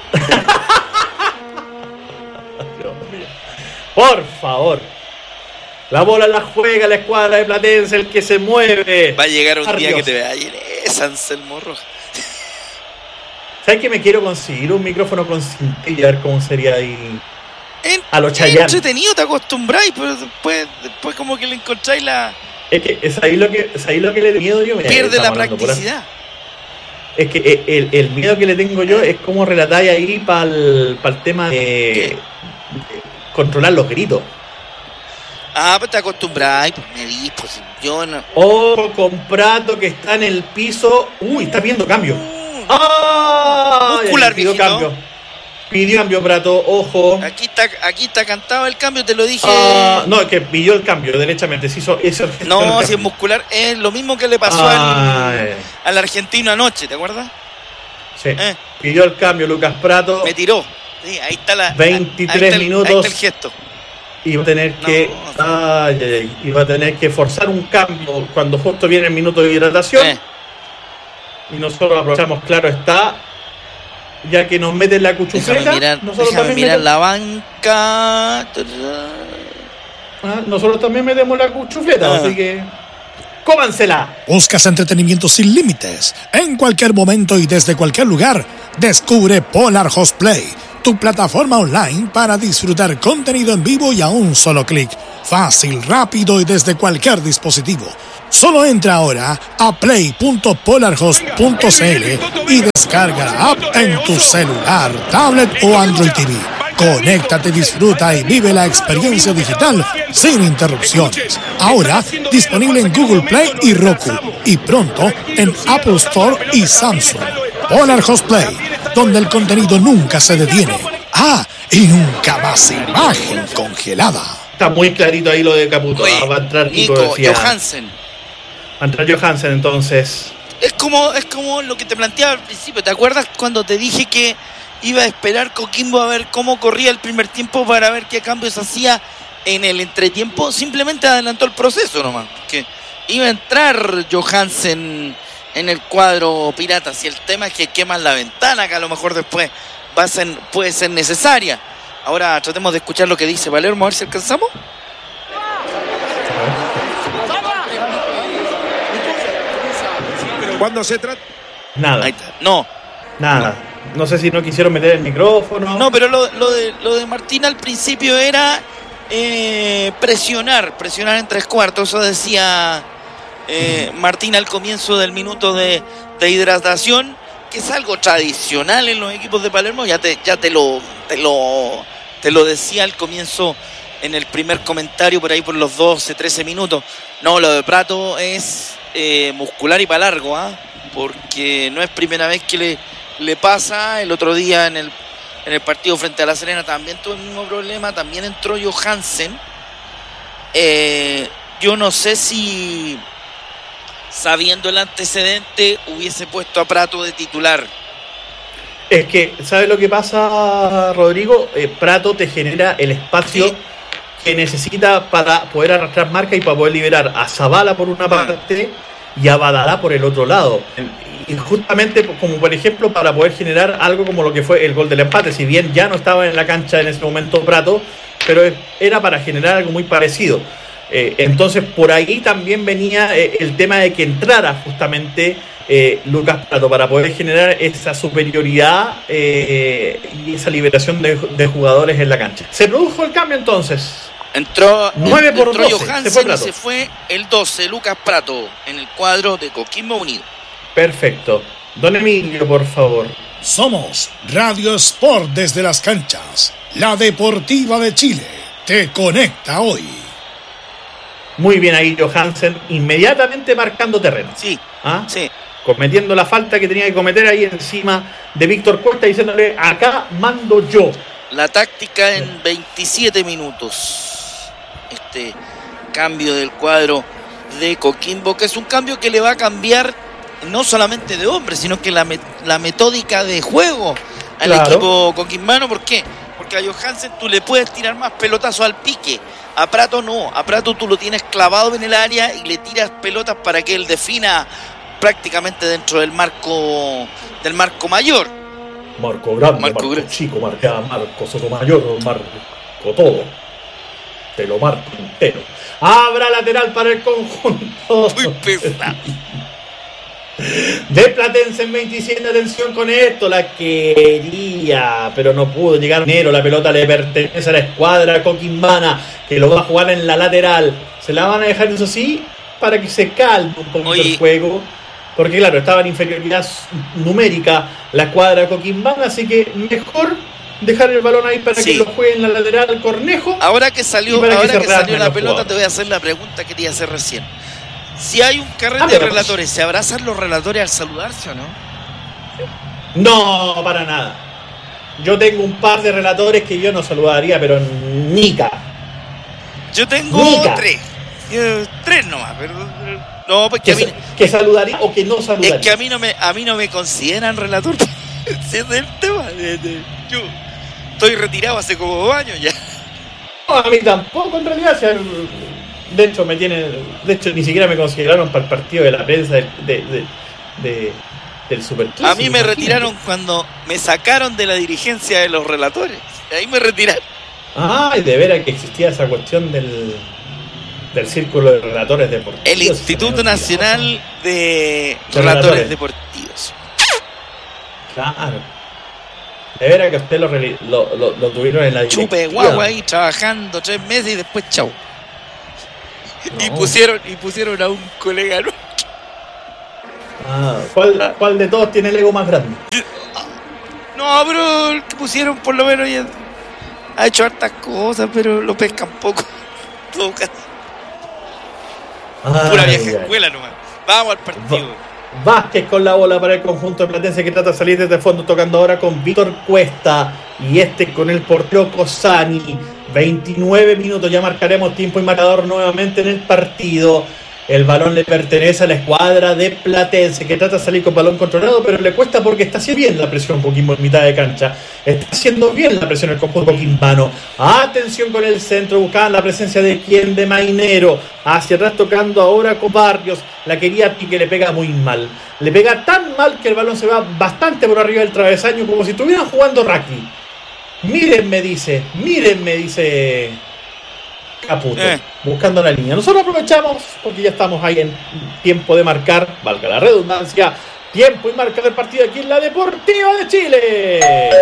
Dios mío. Por favor. La bola la juega la escuadra de Platense, el que se mueve. Va a llegar un Barrios. Día que te vea ayer. Es Anselmo Rojas. ¿Sabes que me quiero conseguir un micrófono con cintilla? A ver cómo sería ahí. En, a lo Chayanne. Entretenido, te acostumbráis, pero después, después como que le encontráis la... Es que es ahí lo que, es ahí lo que le da miedo yo. Mira, pierde la practicidad. Es que el, el miedo que le tengo yo es cómo relatáis ahí para el tema de, de controlar los gritos. Ah, pues te acostumbráis, pues me di, pues yo no... Ojo con Prato que está en el piso. Uy, está pidiendo cambio. ¡Ah! Muscular, pidió viejito. cambio. Pidió cambio, Prato, ojo. Aquí está, aquí está cantado el cambio, te lo dije. Ah, no, es que pidió el cambio, derechamente. Se hizo, hizo el no, si es muscular, es lo mismo que le pasó ah, al, eh. al argentino anoche, ¿te acuerdas? Sí. Eh. Pidió el cambio, Lucas Prato. Me tiró. Sí, ahí está la. veintitrés ahí está el, minutos. Ahí está el gesto. Y va a tener que. No, no. Ay, ay, ay, y va a tener que forzar un cambio cuando justo viene el minuto de hidratación. Eh. Y nosotros aprovechamos, claro está. Ya que nos meten la cuchufleta. Déjame mirar, nosotros déjame también mirar metemos, la banca. ah, nosotros también metemos la cuchufleta, ah. Así que. ¡Cómansela! Buscas entretenimiento sin límites. En cualquier momento y desde cualquier lugar. Descubre Polar Host Play. tu plataforma online para disfrutar contenido en vivo y a un solo clic. Fácil, rápido y desde cualquier dispositivo. Solo entra ahora a play punto polarhost punto c l y descarga la app en tu celular, tablet o Android T V. Conéctate, disfruta y vive la experiencia digital sin interrupciones. Ahora disponible en Google Play y Roku y pronto en Apple Store y Samsung. Polarhost Play, donde el contenido nunca se detiene. Ah, y nunca más imagen congelada. Está muy clarito ahí lo de Caputo. Oye, Ah, va a entrar Nico, Nico decía. Johansen. Va a entrar Johansen entonces. Es como, es como lo que te planteaba al principio. ¿Te acuerdas cuando te dije que iba a esperar Coquimbo a ver cómo corría el primer tiempo para ver qué cambios hacía en el entretiempo? Simplemente adelantó el proceso nomás. Que iba a entrar Johansen en el cuadro Piratas. Y el tema es que queman la ventana, que a lo mejor después va a ser, puede ser necesaria. Ahora tratemos de escuchar lo que dice Palermo, a ver si alcanzamos. Cuando se trata... Nada. Ahí está. No, Nada. No sé si no quisieron meter el micrófono. no, pero lo, lo, de, lo de Martín al principio era eh, presionar, presionar en tres cuartos. Eso decía eh, Martín al comienzo del minuto de, de hidratación, que es algo tradicional en los equipos de Palermo. Ya te, ya te lo, te lo, te lo decía al comienzo en el primer comentario, por ahí por los doce, trece minutos. No, lo de Prato es eh, muscular y para largo, ¿ah? Porque no es primera vez que le, le pasa. El otro día en el, en el partido frente a La Serena también tuvo el mismo problema, también entró Johansen. Eh, yo no sé si, sabiendo el antecedente, hubiese puesto a Prato de titular. Es que, ¿sabes lo que pasa, Rodrigo? Eh, Prato te genera el espacio Sí. que necesita para poder arrastrar marca y para poder liberar a Zavala por una parte y a Badalá por el otro lado. Y justamente como por ejemplo para poder generar algo como lo que fue el gol del empate, si bien ya no estaba en la cancha en ese momento Prato, pero era para generar algo muy parecido. Eh, entonces por ahí también venía eh, el tema de que entrara justamente eh, Lucas Prato para poder generar esa superioridad eh, y esa liberación de, de jugadores en la cancha. Se produjo el cambio entonces. Entró, nueve por entró doce, Johansen se fue y Prato. se fue el doce, Lucas Prato, en el cuadro de Coquimbo Unido. Perfecto. Don Emilio, por favor. Somos Radio Sport desde las canchas. La Deportiva de Chile te conecta hoy. Muy bien ahí Johansen, inmediatamente marcando terreno. Sí, ¿Ah? sí. Cometiendo la falta que tenía que cometer ahí encima de Víctor Cuesta, diciéndole, acá mando yo. La táctica en veintisiete minutos. Este cambio del cuadro de Coquimbo, que es un cambio que le va a cambiar no solamente de hombre, sino que la, met- la metódica de juego al Claro. equipo coquimbano. ¿Por qué? Porque a Johansen tú le puedes tirar más pelotazos al pique. A Prato no. A Prato tú lo tienes clavado en el área y le tiras pelotas para que él defina prácticamente dentro del marco del marco mayor. Marco grande, Marco Marco, Gra- chico, Marca, Marco Sotomayor, Marco todo. Te lo marco entero. Abra lateral para el conjunto Muy pesado. de Platense en veintisiete. Atención con esto, la quería, pero no pudo llegar Nero. La pelota le pertenece a la escuadra coquimbana, que lo va a jugar en la lateral. Se la van a dejar, eso sí, para que se calme un poquito Oye. el juego. Porque claro, estaba en inferioridad numérica la escuadra coquimbana, así que mejor dejar el balón ahí para Sí. que lo juegue en la lateral Cornejo. Ahora que salió, Y para que ahora se que salió rearmen la los pelota, jugadores. te voy a hacer la pregunta que te iba a hacer recién. Si hay un carrete Ah, de pero- relatores, ¿se abrazan los relatores al saludarse o no? No, para nada. Yo tengo un par de relatores que yo no saludaría, pero nica. Yo tengo Nica. tres. Eh, tres nomás, pero eh, no, porque Que, a mí, sa- que saludaría o que no saludaría. es que a mí no me, a mí no me consideran relator. Ese es el tema. de- de- yo estoy retirado hace como dos años ya. No, a mí tampoco, en realidad. O sea, de hecho, me tiene, de hecho, ni siquiera me consideraron para el partido de la prensa de, de, de- de- del Superclásico. A mí me imagínate. retiraron cuando me sacaron de la dirigencia de los relatores. Ahí me retiraron. Ay, de veras que existía esa cuestión del, del círculo de relatores deportivos. El Se me Instituto había olvidado. Nacional de De Relatores Relatores. Deportivos. Claro. De veras que usted lo, lo, lo, lo tuvieron en la directiva. Chupe guagua ahí trabajando tres meses y después chau. No. Y pusieron y pusieron a un colega nuestro. Ah, ¿cuál, ¿Cuál de todos tiene el ego más grande? No, pero el que pusieron por lo menos ya ha hecho hartas cosas, pero lo pescan poco. Todo casi. Ay, pura vieja ay. escuela nomás. Vamos al partido. Vázquez con la bola para el conjunto de Platense, que trata de salir desde el fondo, tocando ahora con Víctor Cuesta y este con el portero Cosani. veintinueve minutos, ya marcaremos tiempo y marcador nuevamente en el partido. El balón le pertenece a la escuadra de Platense, que trata de salir con balón controlado, pero le cuesta porque está haciendo bien la presión Coquimbo en mitad de cancha. Está haciendo bien la presión el conjunto coquimbano. Atención con el centro, buscaban la presencia de quien, de Mainero. Hacia atrás tocando ahora con Barrios. La quería y que le pega muy mal. Le pega tan mal que el balón se va bastante por arriba del travesaño, como si estuvieran jugando rugby. Mírenme, dice, mírenme, dice Caputo, eh. buscando la línea. Nosotros aprovechamos, porque ya estamos ahí en tiempo de marcar, valga la redundancia, tiempo y marca del partido aquí en la Deportiva de Chile.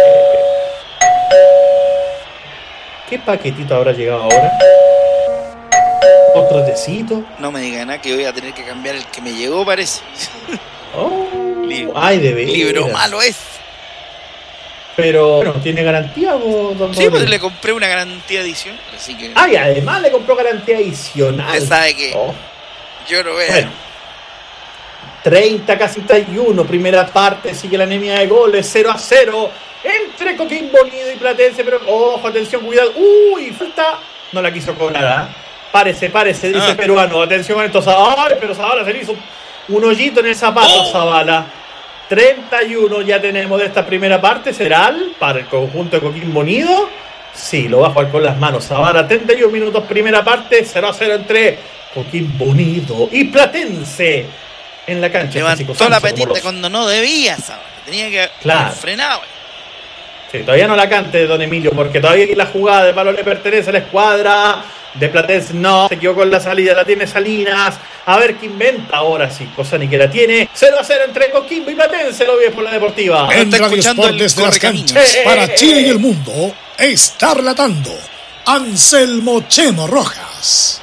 ¿Qué paquetito habrá llegado ahora? ¿Otro tecito? No me digan nada que voy a tener que cambiar el que me llegó, parece. Oh, ay, de veras. Libro malo es. Pero, bueno, ¿tiene garantía o don Sí, pues le compré una garantía adicional, así que... Ay, además le compró garantía adicional. Usted sabe que oh. yo no veo. Bueno, treinta, casi treinta y uno, primera parte, sigue la anemia de goles, cero a cero, entre Coquimbo Unido y Platense, pero, ojo, atención, cuidado, uy, falta, no la quiso cobrar, ¿eh? Párese, párese, dice ah. peruano, atención con estos, ay, pero Zavala se le hizo un hoyito en el zapato, oh. Zavala. treinta y uno ya tenemos de esta primera parte. ¿Será para el conjunto de Coquimbo Unido? Sí, lo va a jugar con las manos. Zavala, treinta y uno minutos, primera parte, cero a cero entre Coquimbo Unido y Platense en la cancha. Levantó la petita cuando no debía, Zavala. Tenía que claro. haber frenado. Sí, todavía no la cante, don Emilio, porque todavía la jugada del balón le pertenece a la escuadra de Platense. No, se equivocó en la salida, la tiene Salinas. A ver qué inventa ahora sí, Cosani que la tiene. cero a cero entre Coquimbo y Platense, lo vive por la Deportiva. En Radio Sport desde las canchas, eh, para Chile y el mundo, está relatando Anselmo Chemo Rojas.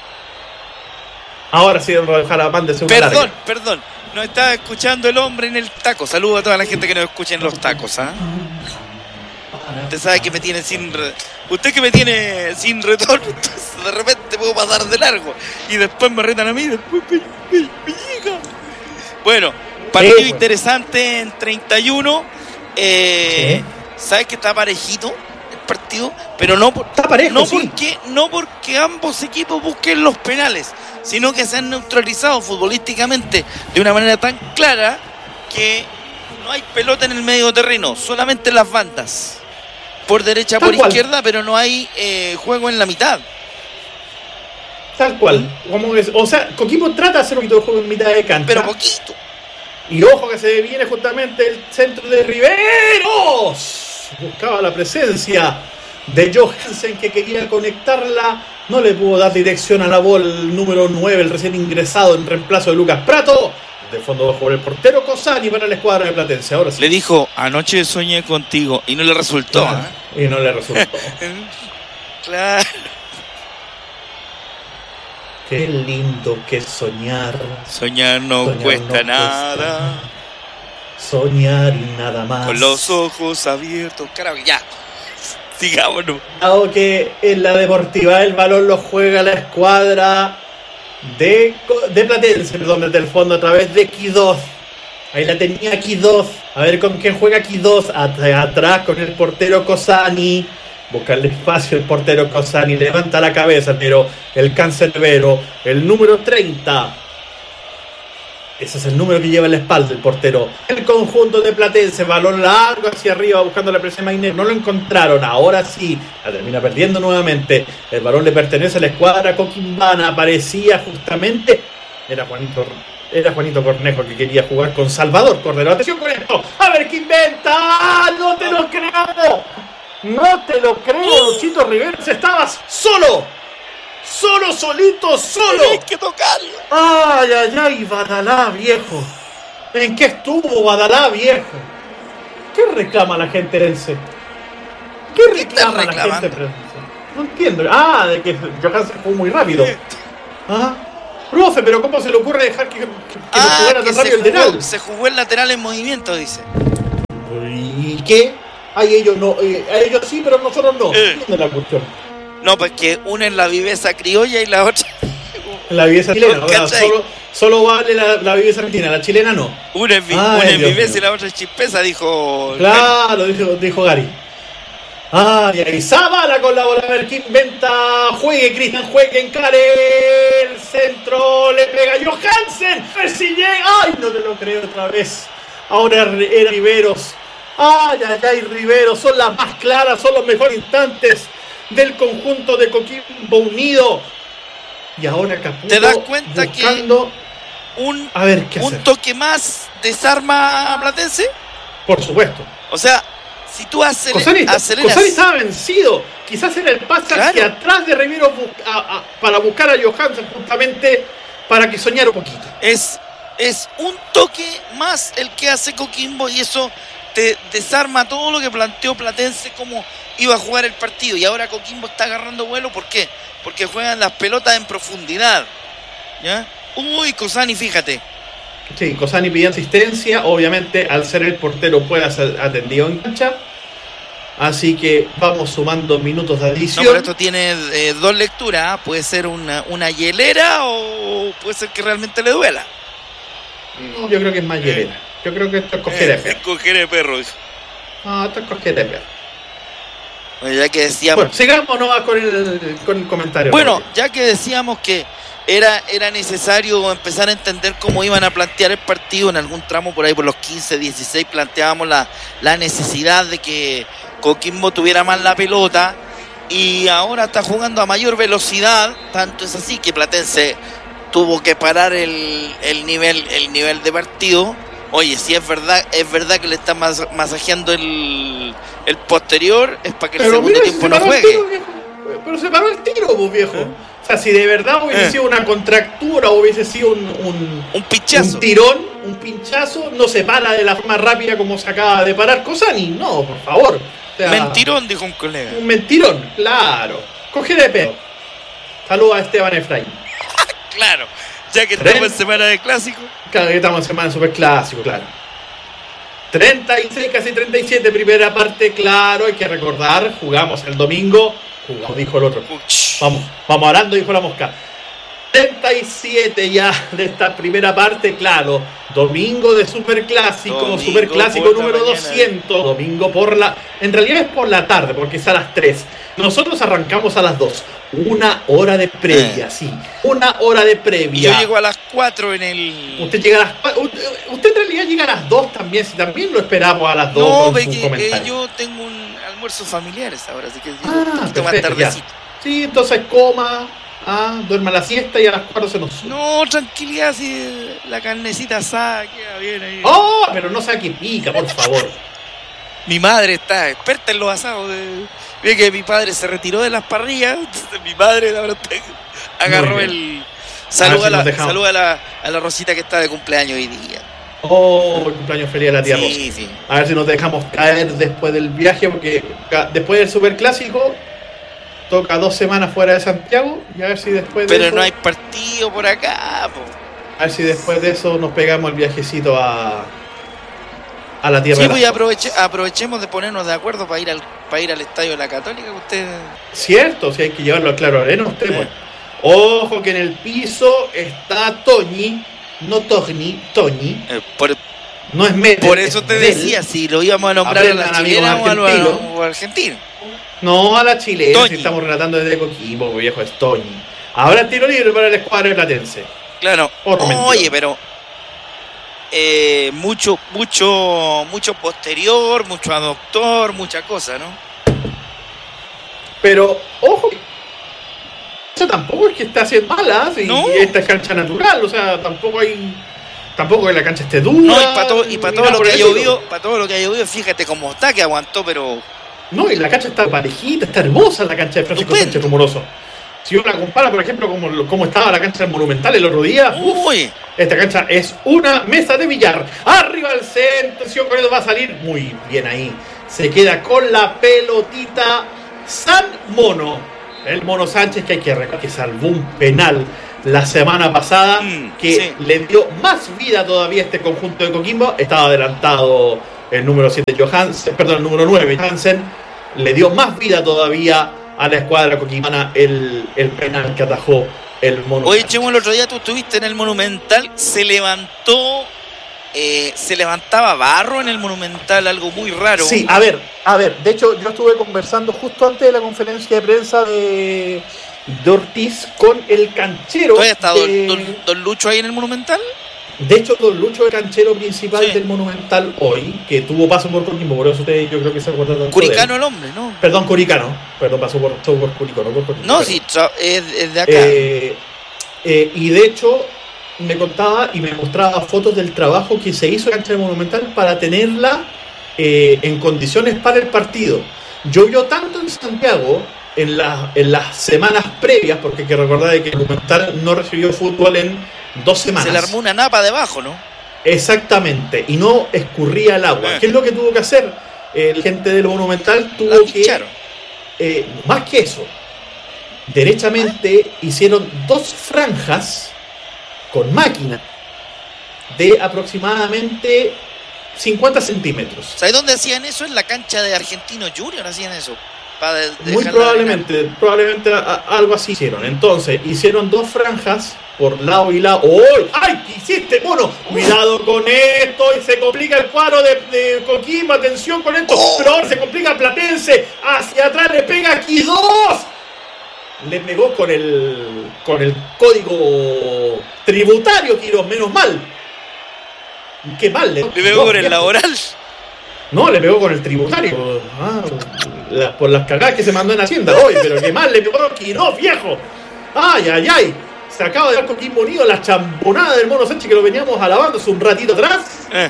Ahora sí, don Rodolfo, mándese una Perdón, larga. perdón. Nos está escuchando el hombre en el taco. Saludos a toda la gente que nos escucha en los tacos, ¿ah? ¿eh? Usted sabe que me tiene sin... Re... Usted que me tiene sin retorno, entonces de repente puedo pasar de largo. Y después me retan a mí, después me, me, me llega. Bueno, partido eh, interesante en treinta y uno. Eh, ¿sí? ¿Sabes que está parejito el partido? Pero no, por, está parejo, no, sí. porque, no porque ambos equipos busquen los penales, sino que se han neutralizado futbolísticamente de una manera tan clara que no hay pelota en el medio terreno, solamente en las bandas. Por derecha, Tal por cual. izquierda, pero no hay eh, juego en la mitad. Tal cual. Como es, o sea, Coquimbo trata de hacer un poquito de juego en mitad de cancha. Pero poquito. Y ojo que se viene justamente el centro de Riveros. Buscaba la presencia de Johansen, que quería conectarla. No le pudo dar dirección a la bola el número nueve, el recién ingresado en reemplazo de Lucas Prato. De fondo bajo el portero Cosani para la escuadra de Platense. Ahora sí. Le dijo, anoche soñé contigo, y no le resultó. Claro, ¿eh? Y no le resultó. Claro. Qué lindo que soñar. Soñar no soñar cuesta no nada. Cuesta. Soñar y nada más. Con los ojos abiertos. Carajo, ya. Sigámonos. Aunque en la Deportiva el balón lo juega la escuadra de, de Platense, perdón, desde el fondo a través de Quidós. Ahí la tenía Quidós. A ver con quién juega Quidós. Atrás con el portero Cosani. Busca el espacio el portero Cosani. Levanta la cabeza, pero el cancerbero, el número treinta. Ese es el número que lleva en la espalda el portero. El conjunto de Platense, balón largo hacia arriba buscando la presión Mainero. No lo encontraron, ahora sí. La termina perdiendo nuevamente. El balón le pertenece a la escuadra coquimbana. Aparecía justamente. Era Juanito, era Juanito Cornejo que quería jugar con Salvador Cordero. Atención con esto. A ver qué inventa. No te lo creo. No te lo creo. Luchito Riveros, estabas solo. Solo, solito, solo. Hay que tocarlo. Ay, ay, ay, Badalá, viejo. ¿En qué estuvo Badalá, viejo? ¿Qué reclama la gente Lense? ¿Qué reclama la gente Lense? No entiendo. Ah, de que Johansen jugó muy rápido. Ah, profe, pero ¿cómo se le ocurre dejar que, que, que ah, jugara tan rápido el lateral? Se jugó el lateral en movimiento, dice. ¿Y qué? Ay, ellos no, eh, a ellos sí, pero nosotros no. Eh. ¿Dónde es la cuestión? No, pues que una es la viveza criolla y la otra... La viveza chilena, o sea, solo, solo vale la, la viveza argentina, la chilena no. Una es, vi, Ay, una es viveza mío. y la otra es chispeza, dijo... Claro, dijo, dijo Gary. Ay, ahí Zavala con la bola, a ver qué inventa. Juegue, Cristian, juegue, encare el centro, le pega Johansen. A ver si llega. Ay, no te lo creo otra vez. Ahora era Riveros. Ay, ay, ay, Riveros. Son las más claras, son los mejores instantes del conjunto de Coquimbo Unido. Y ahora Caputo ¿te das cuenta buscando... que un, a ver, ¿qué un hacer? toque más desarma a Platense? Por supuesto. O sea, si tú aceler, Cosani, aceleras... Cosani estaba vencido. Quizás era el pase Claro. hacia atrás de Riveros bu- a- a- para buscar a Johansen justamente para que soñara un poquito. Es, es un toque más el que hace Coquimbo y eso te desarma todo lo que planteó Platense como iba a jugar el partido. Y ahora Coquimbo está agarrando vuelo. ¿Por qué? Porque juegan las pelotas en profundidad. ¿Ya? Uy, Cosani, fíjate. Sí, Cosani pidió asistencia. Obviamente, al ser el portero, puede ser atendido en cancha. Así que vamos sumando minutos de No, adición. pero esto tiene eh, dos lecturas. ¿eh? Puede ser una, una hielera o puede ser que realmente le duela. No, yo creo que es más hielera. Yo creo que esto es cojera de perro. Coger de perro. No, esto es cojera de perro. Bueno, ya que decíamos... Bueno, sigamos nomás con el, con el comentario. Bueno, ya que decíamos que era, era necesario empezar a entender cómo iban a plantear el partido, en algún tramo por ahí por los quince, dieciséis planteábamos la, la necesidad de que Coquimbo tuviera más la pelota y ahora está jugando a mayor velocidad, tanto es así que Platense tuvo que parar el, el nivel el nivel de partido. Oye, si es verdad, es verdad que le están mas, masajeando el, el posterior, es para que el pero segundo mira, tiempo se no paró el juegue. tiro, viejo. Pero se paró el tiro, pues, viejo. ¿Eh? O sea, si de verdad hubiese ¿Eh? sido una contractura, hubiese sido un, un, Un pinchazo. un tirón, un pinchazo, no se para de la forma rápida como se acaba de parar Cosani. No, por favor. O sea, Mentirón, dijo un colega. un mentirón, claro. Coge de pedo. Saludos a Esteban Efraín. Claro, ya que estamos en semana de clásico. Claro, que estamos en semana super clásico, claro. treinta y seis, casi treinta y siete, primera parte, claro, hay que recordar, jugamos el domingo, jugamos, dijo el otro. Vamos, vamos hablando, dijo la mosca. treinta y siete ya de esta primera parte, claro. Domingo de superclásico, Domingo superclásico por la número mañana. doscientos. Domingo por la... En realidad es por la tarde, porque es a las tres. Nosotros arrancamos a las dos. Una hora de previa, Eh. sí. Una hora de Y previa. yo llego a las cuatro en el... Usted llega a las cua- usted, usted en realidad llega a las dos también, si también lo esperamos a las dos No, con ve su que eh, comentario. yo tengo un almuerzo familiares ahora, así que llego Ah, un poquito más perfecto, ya. tardecito. Sí, entonces coma, ah, duerma la siesta y a las cuatro se nos sube. No, tranquilidad, si la carnecita asada queda bien ahí. Oh, pero no sea que pica, por favor. Mi madre está experta en los asados. De... Ve que mi padre se retiró de las parrillas, entonces mi madre ahora está- agarró Muy bien. el... Saluda, si a, la, nos dejamos. saluda a, la, a la Rosita que está de cumpleaños hoy día. Oh, el cumpleaños feliz de la tía Rosa. Sí, sí. A ver si nos dejamos caer después del viaje, porque ca- después del superclásico toca dos semanas fuera de Santiago y a ver si después de Pero eso, no hay partido por acá, po. a ver si después de eso nos pegamos el viajecito a a la tierra. Sí, de pues las aproveche, aprovechemos de ponernos de acuerdo para ir al para ir al estadio de la Católica, que usted... Cierto, si hay que llevarlo a Claro Arena usted, Eh. pues. Ojo que en el piso está Toñi, no Togni, Toñi, eh, por, no es Mete. por eso te es Del. decía, si lo íbamos a nombrar a Aprendan, la amigos chilena o a lo- argentinos. o argentino. No, a la chilena, Toñi. si estamos relatando desde Coquimbo, pues, viejo, es Toñi. Ahora el tiro libre para el escuadro platense. Claro. Otro Oye, mentira. pero eh, mucho, mucho, mucho posterior, mucho adoptor, mucha cosa, ¿no? Pero, ojo, eso tampoco es que esté haciendo malas y No. esta es cancha natural, o sea, tampoco hay. Tampoco que la cancha esté dura. No, y para todo, y para ni todo nada lo por que ha el estilo. llovido, para todo lo que ha llovido, fíjate cómo está, que aguantó, pero No, y la cancha está parejita, está hermosa la cancha de Francisco Estupendo. Sánchez Rumoroso. Si uno la compara, por ejemplo, como, como estaba la cancha del Monumental el otro día, Uy. uf, esta cancha es una mesa de billar. Arriba al centro, atención con eso, va a salir muy bien ahí. Se queda con la pelotita San Mono. El Mono Sánchez, que hay que recordar que salvó un penal la semana pasada, mm, que sí. le dio más vida todavía a este conjunto de Coquimbo. Estaba adelantado el número siete Johansen, perdón, el número nueve Johansen. Le dio más vida todavía a la escuadra coquimbana el, el penal que atajó el Mono. Oye, Chemo, el otro día tú estuviste en el Monumental, se levantó, eh, se levantaba barro en el Monumental, algo muy raro. Sí, a ver, a ver, de hecho yo estuve conversando justo antes de la conferencia de prensa de, de Ortiz con el canchero. ¿Todavía está de, don, don, don Lucho ahí en el Monumental? De hecho, don Lucho, el canchero principal Sí. del Monumental hoy, que tuvo paso por Coquimbo, por eso ustedes yo creo que se acuerdan tanto Curicano de él. el hombre, ¿no? Perdón, Curicano, perdón, pasó por, pasó por Curicó, no por Coquimbo. No, Pero- sí, tra- es, es de acá. Eh, eh, y de hecho me contaba y me mostraba fotos del trabajo que se hizo en la cancha del Monumental para tenerla eh, en condiciones para el partido. Llovió tanto en Santiago en, la, en las semanas previas, porque hay que recordar de que el Monumental no recibió fútbol en dos semanas. Se le armó una napa debajo, ¿no? Exactamente, y no escurría el agua. Eh. ¿Qué es lo que tuvo que hacer? Eh, la gente del Monumental La tuvo que... pincharon. Eh, más que eso, derechamente hicieron dos franjas con máquina de aproximadamente cincuenta centímetros. ¿Sabes dónde hacían eso? En la cancha de Argentino Junior hacían eso. Para de- Muy dejarla probablemente, probablemente a- a- algo así hicieron. Entonces, hicieron dos franjas por lado y lado. ¡Oh! ¡Ay! ¿Qué hiciste, mono? Cuidado con esto. Y se complica el cuadro de, de Coquimbo. Atención con esto. Pero ahora se complica Platense. Hacia atrás le pega aquí dos. Le pegó con el con el código tributario, Quiroz, menos mal. Qué mal. Le pegó por el laboral. No, le pegó con el tributario. Ah, la- por las cagadas que se mandó en Hacienda. Oye, pero qué mal le pegó Quiroz, viejo. Ay, ay, ay. Se acaba de dar Coquimbo Unido la champonada del Mono Sánchez que lo veníamos alabando hace un ratito atrás. Eh,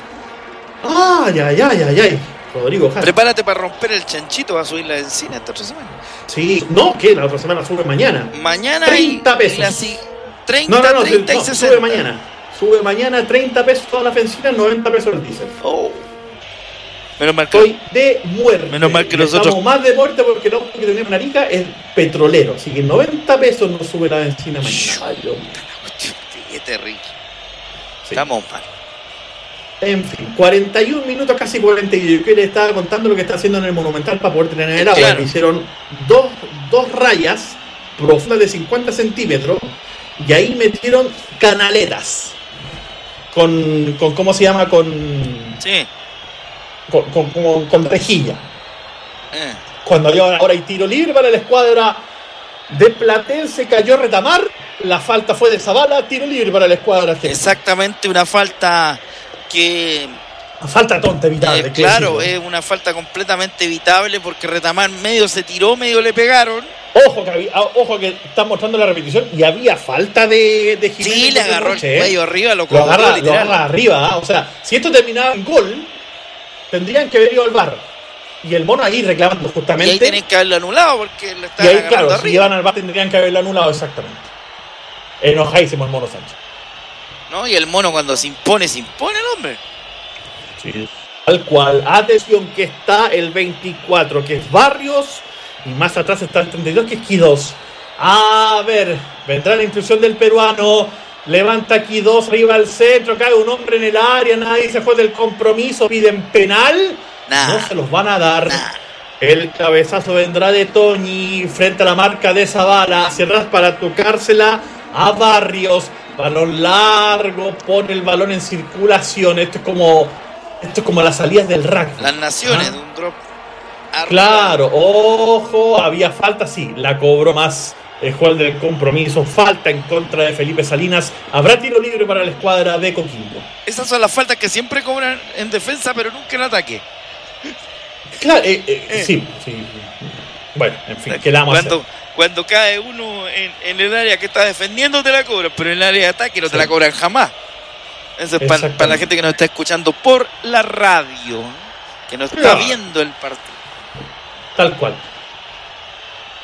Ay, ay, ay, ay, ay. Rodrigo Jara. prepárate para romper el chanchito, va a subir la encina esta otra semana. Sí, no, que la otra semana sube mañana. Mañana treinta y, pesos. y la si- treinta, No, no, no, treinta no, y sube sesenta. mañana. Sube mañana treinta pesos toda la benzina, noventa pesos el diésel. Oh. Menos mal que Estoy de muerte. Menos mal que Y nosotros- estamos más de muerte porque no que tenemos narica es petrolero. Así que noventa pesos no sube la benzina mañana. Ay, Dios mío. qué terrible. Sí. Estamos mal. En fin, cuarenta y un minutos, casi cuarenta y uno. Yo le estaba contando lo que está haciendo en el Monumental para poder tener el agua. Claro. Le hicieron dos, dos rayas profundas de cincuenta centímetros y ahí metieron canaletas. Con, con ¿cómo se llama? Con, Sí. con, con, con- con rejilla. Eh. Cuando había ahora hay tiro libre para la escuadra de Platense, cayó Retamar, la falta fue de Zavala, tiro libre para la escuadra argentina. Exactamente, una falta que Falta tonta, evitable. eh, hay que claro, decirlo. es una falta completamente evitable porque Retamar medio se tiró, medio le pegaron. Ojo que, había- ah, ojo que están mostrando la repetición y había falta de, de Jiménez. Sí, le de agarró el Noche, ¿eh? medio arriba, lo Lo cobró agarra, lo literal. agarra arriba, ¿ah? O sea, si esto terminaba en gol, tendrían que haber ido al bar. Y el mono ahí reclamando Y ahí justamente. tienen que haberlo anulado porque lo Y estaban ahí, agarrando claro, si arriba. llevan al bar tendrían que haberlo anulado exactamente. Enojadísimo el mono Sánchez. ¿No? Y el mono cuando se impone, se impone el hombre. Sí. Tal cual. Atención que está el veinticuatro, que es Barrios. Y más atrás está el treinta y dos, que es Quidós. A ver, vendrá la instrucción del peruano. Levanta Quidós, arriba al centro. Cae un hombre en el área. Nadie se fue del compromiso. Piden penal. Nah. No se los van a dar. Nah. El cabezazo vendrá de Toñi frente a la marca de Zavala. Cerrás para tocársela a Barrios. Balón largo. Pone el balón en circulación. Esto es como, esto es como las salidas del rugby. Las naciones Ah. de un drop. arriba. Claro, ojo, había falta, sí, la cobró más el juez del compromiso, falta en contra de Felipe Salinas, habrá tiro libre para la escuadra de Coquimbo. Esas son las faltas que siempre cobran en defensa, pero nunca en ataque. Claro, eh, eh, Eh. sí, sí, bueno, en fin, ¿qué le vamos a Cuando, hacer? cuando cae uno en, en el área que está defendiendo, te la cobran, pero en el área de ataque no te Sí. la cobran jamás. Eso es para, Exactamente. para la gente que nos está escuchando por la radio, que no está Claro. viendo el partido. Tal cual.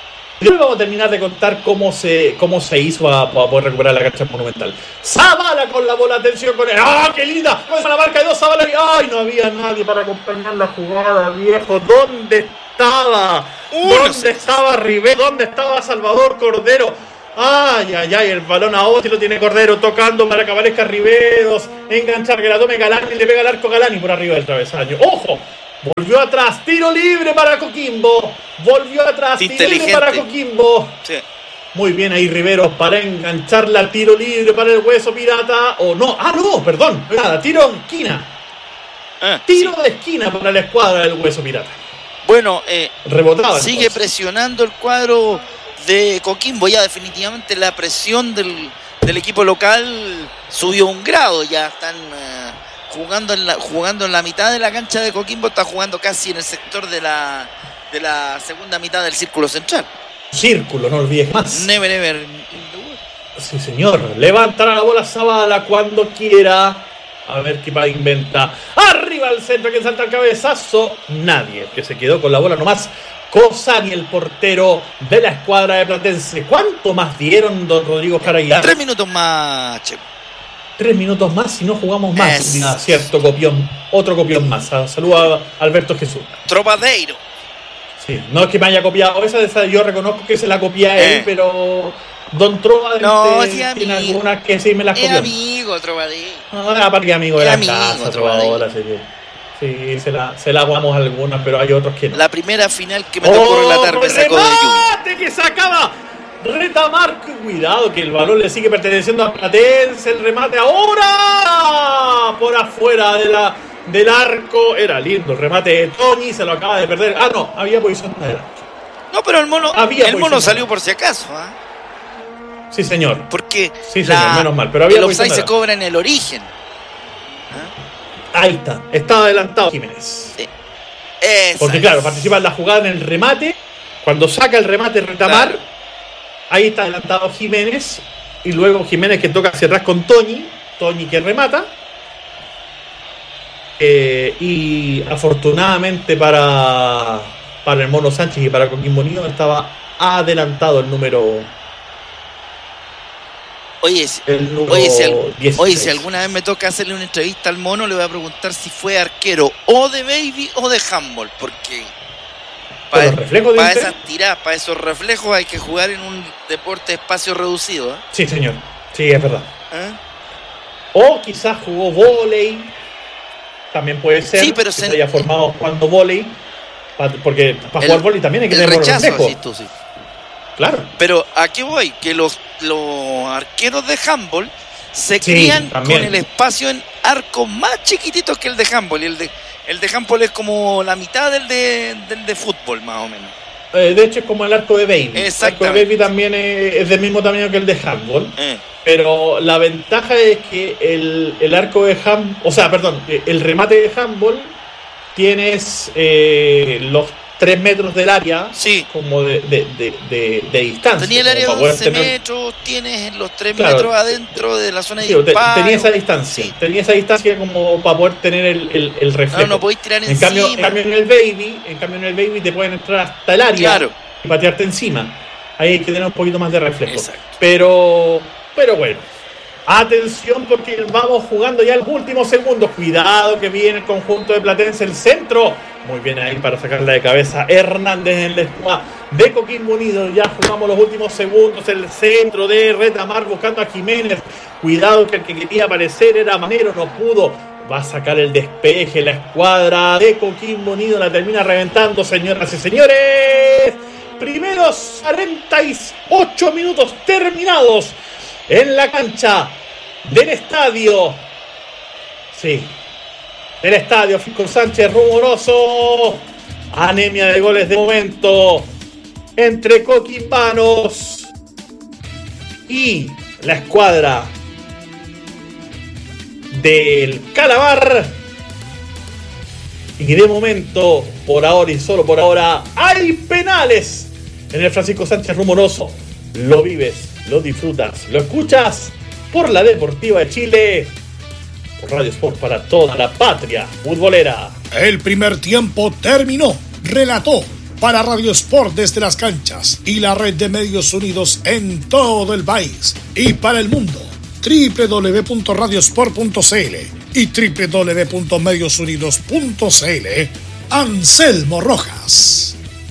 Yo vamos a terminar de contar cómo se, cómo se hizo para, para poder recuperar la cancha Monumental. Zavala con la bola, atención con él. ¡Ah, qué linda! Con la marca de dos, Zavala. ¡Ay, no había nadie para acompañar la jugada, viejo! ¿Dónde estaba? ¿Dónde estaba Rivero? ¿Dónde estaba Salvador Cordero? Ay, ay, ay, el balón ahora sí lo tiene Cordero tocando para que aparezca Riveros, enganchar, que la tome Galani, le pega el arco Galani por arriba del travesaño. ¡Ojo! Volvió atrás, tiro libre para Coquimbo. Volvió atrás, tiro libre para Coquimbo. Sí. Muy bien ahí Riveros para engancharla, tiro libre para el Hueso Pirata. O no, ah no, perdón, nada, tiro en esquina. Ah, tiro sí. de esquina para la escuadra del Hueso Pirata. Bueno, eh, rebotaba sigue entonces. presionando el cuadro de Coquimbo. Ya definitivamente la presión del, del equipo local subió un grado. Ya están eh, jugando, en la, jugando en la mitad de la cancha de Coquimbo. Está jugando casi en el sector de la, de la segunda mitad del círculo central. Círculo, no olvides más. Never, never. Sí, señor. Levantará la bola Zavala cuando quiera. A ver qué va a inventar. Arriba al centro, que salta el cabezazo. Nadie, que se quedó con la bola nomás. Cosani, el portero de la escuadra de Platense. ¿Cuánto más dieron, don Rodrigo Jaraguilar? Tres minutos más, che. Tres minutos más si no jugamos más. Es... Ah, cierto, copión. Otro copión más. Saluda a Alberto Jesús. Tropadeiro. Sí, no es que me haya copiado. Esa, esa yo reconozco que se la copié a él, eh. pero... Don Trova no, este, sí, tiene algunas que sí me las copió. Es amigo, Trovadillo. No, aparte que amigo de la casa, Trovador, así que sí, se la, se la aguamos algunas, pero hay otros que no. La primera final que me tocó oh, relatar me sacó de lluvia. Que sacaba Retamar, cuidado que el balón le sigue perteneciendo a Platense, el remate ahora por afuera de la, del arco. Era lindo el remate de Tony, se lo acaba de perder. Ah, no, había posición de adelante. No, pero el mono, había el mono salió por si acaso, ¿ah? ¿eh? Sí, señor. Porque sí, señor, la, menos mal. Pero había el offside se cobra en el origen. ¿Ah? Ahí está. Estaba adelantado Jiménez. Sí. Porque claro, participa en la jugada en el remate. Cuando saca el remate Retamar, claro. Ahí está adelantado Jiménez. Y luego Jiménez que toca hacia atrás con Toñi. Toñi que remata. Eh, y afortunadamente para, para el Mono Sánchez y para Coquimbo Unido estaba adelantado el número... Oye, si, oye, si, oye, si alguna vez me toca hacerle una entrevista al Mono, le voy a preguntar si fue arquero o de baby o de handball, porque para, para esas tiradas, para esos reflejos hay que jugar en un deporte de espacio reducido, ¿eh? Sí, señor, sí, es verdad. ¿Eh? O quizás jugó vóley, también puede ser, sí, pero que se, se haya formado jugando vóley, porque para el, jugar vóley también hay que el tener rechazo, reflejos. Sí, tú, sí. Claro. Pero ¿a qué voy? Que los, los arqueros de handball se sí, crían también. con el espacio en arcos más chiquititos que el de handball. Y el de, el de handball es como la mitad del de, del de fútbol, más o menos. Eh, de hecho, es como el arco de baby. Exactamente. El arco de baby también es, es del mismo tamaño que el de handball. Eh. Pero la ventaja es que el, el arco de handball, o sea, perdón, el remate de handball tienes eh, los tres metros del área, sí, como de, de, de, de, de distancia. Tenía el área de once tener... metros, tienes los tres claro, metros adentro de la zona de sí, disparo. Tenía esa distancia, sí. tenía esa distancia como para poder tener el, el, el reflejo. No, no podéis tirar en encima. Cambio, en cambio en el baby, en cambio en el baby te pueden entrar hasta el área claro. y patearte encima. Ahí hay que tener un poquito más de reflejo. Exacto. Pero, pero bueno. Atención porque vamos jugando ya los últimos segundos. Cuidado que viene el conjunto de Platense, el centro. Muy bien ahí para sacarla de cabeza Hernández en la escuadra de Coquimbo Unido. Ya jugamos los últimos segundos. El centro de Retamar buscando a Jiménez. Cuidado que el que quería aparecer era Manero, no pudo. Va a sacar el despeje la escuadra de Coquimbo Unido. La termina reventando, señoras y señores. Primeros cuarenta y ocho minutos terminados en la cancha del estadio. Sí, del estadio Francisco Sánchez Rumoroso. Anemia de goles de momento entre coquimbanos y la escuadra del Calabar. Y de momento, por ahora y solo por ahora, hay penales en el Francisco Sánchez Rumoroso. Lo vives, lo disfrutas, lo escuchas por la Deportiva de Chile, por Radio Sport para toda la patria futbolera. El primer tiempo terminó. Relató para Radio Sport desde las canchas y la red de medios unidos en todo el país y para el mundo, doble u doble u doble u punto radiosport punto c l y doble u doble u doble u punto medios unidos punto c l. Anselmo Rojas.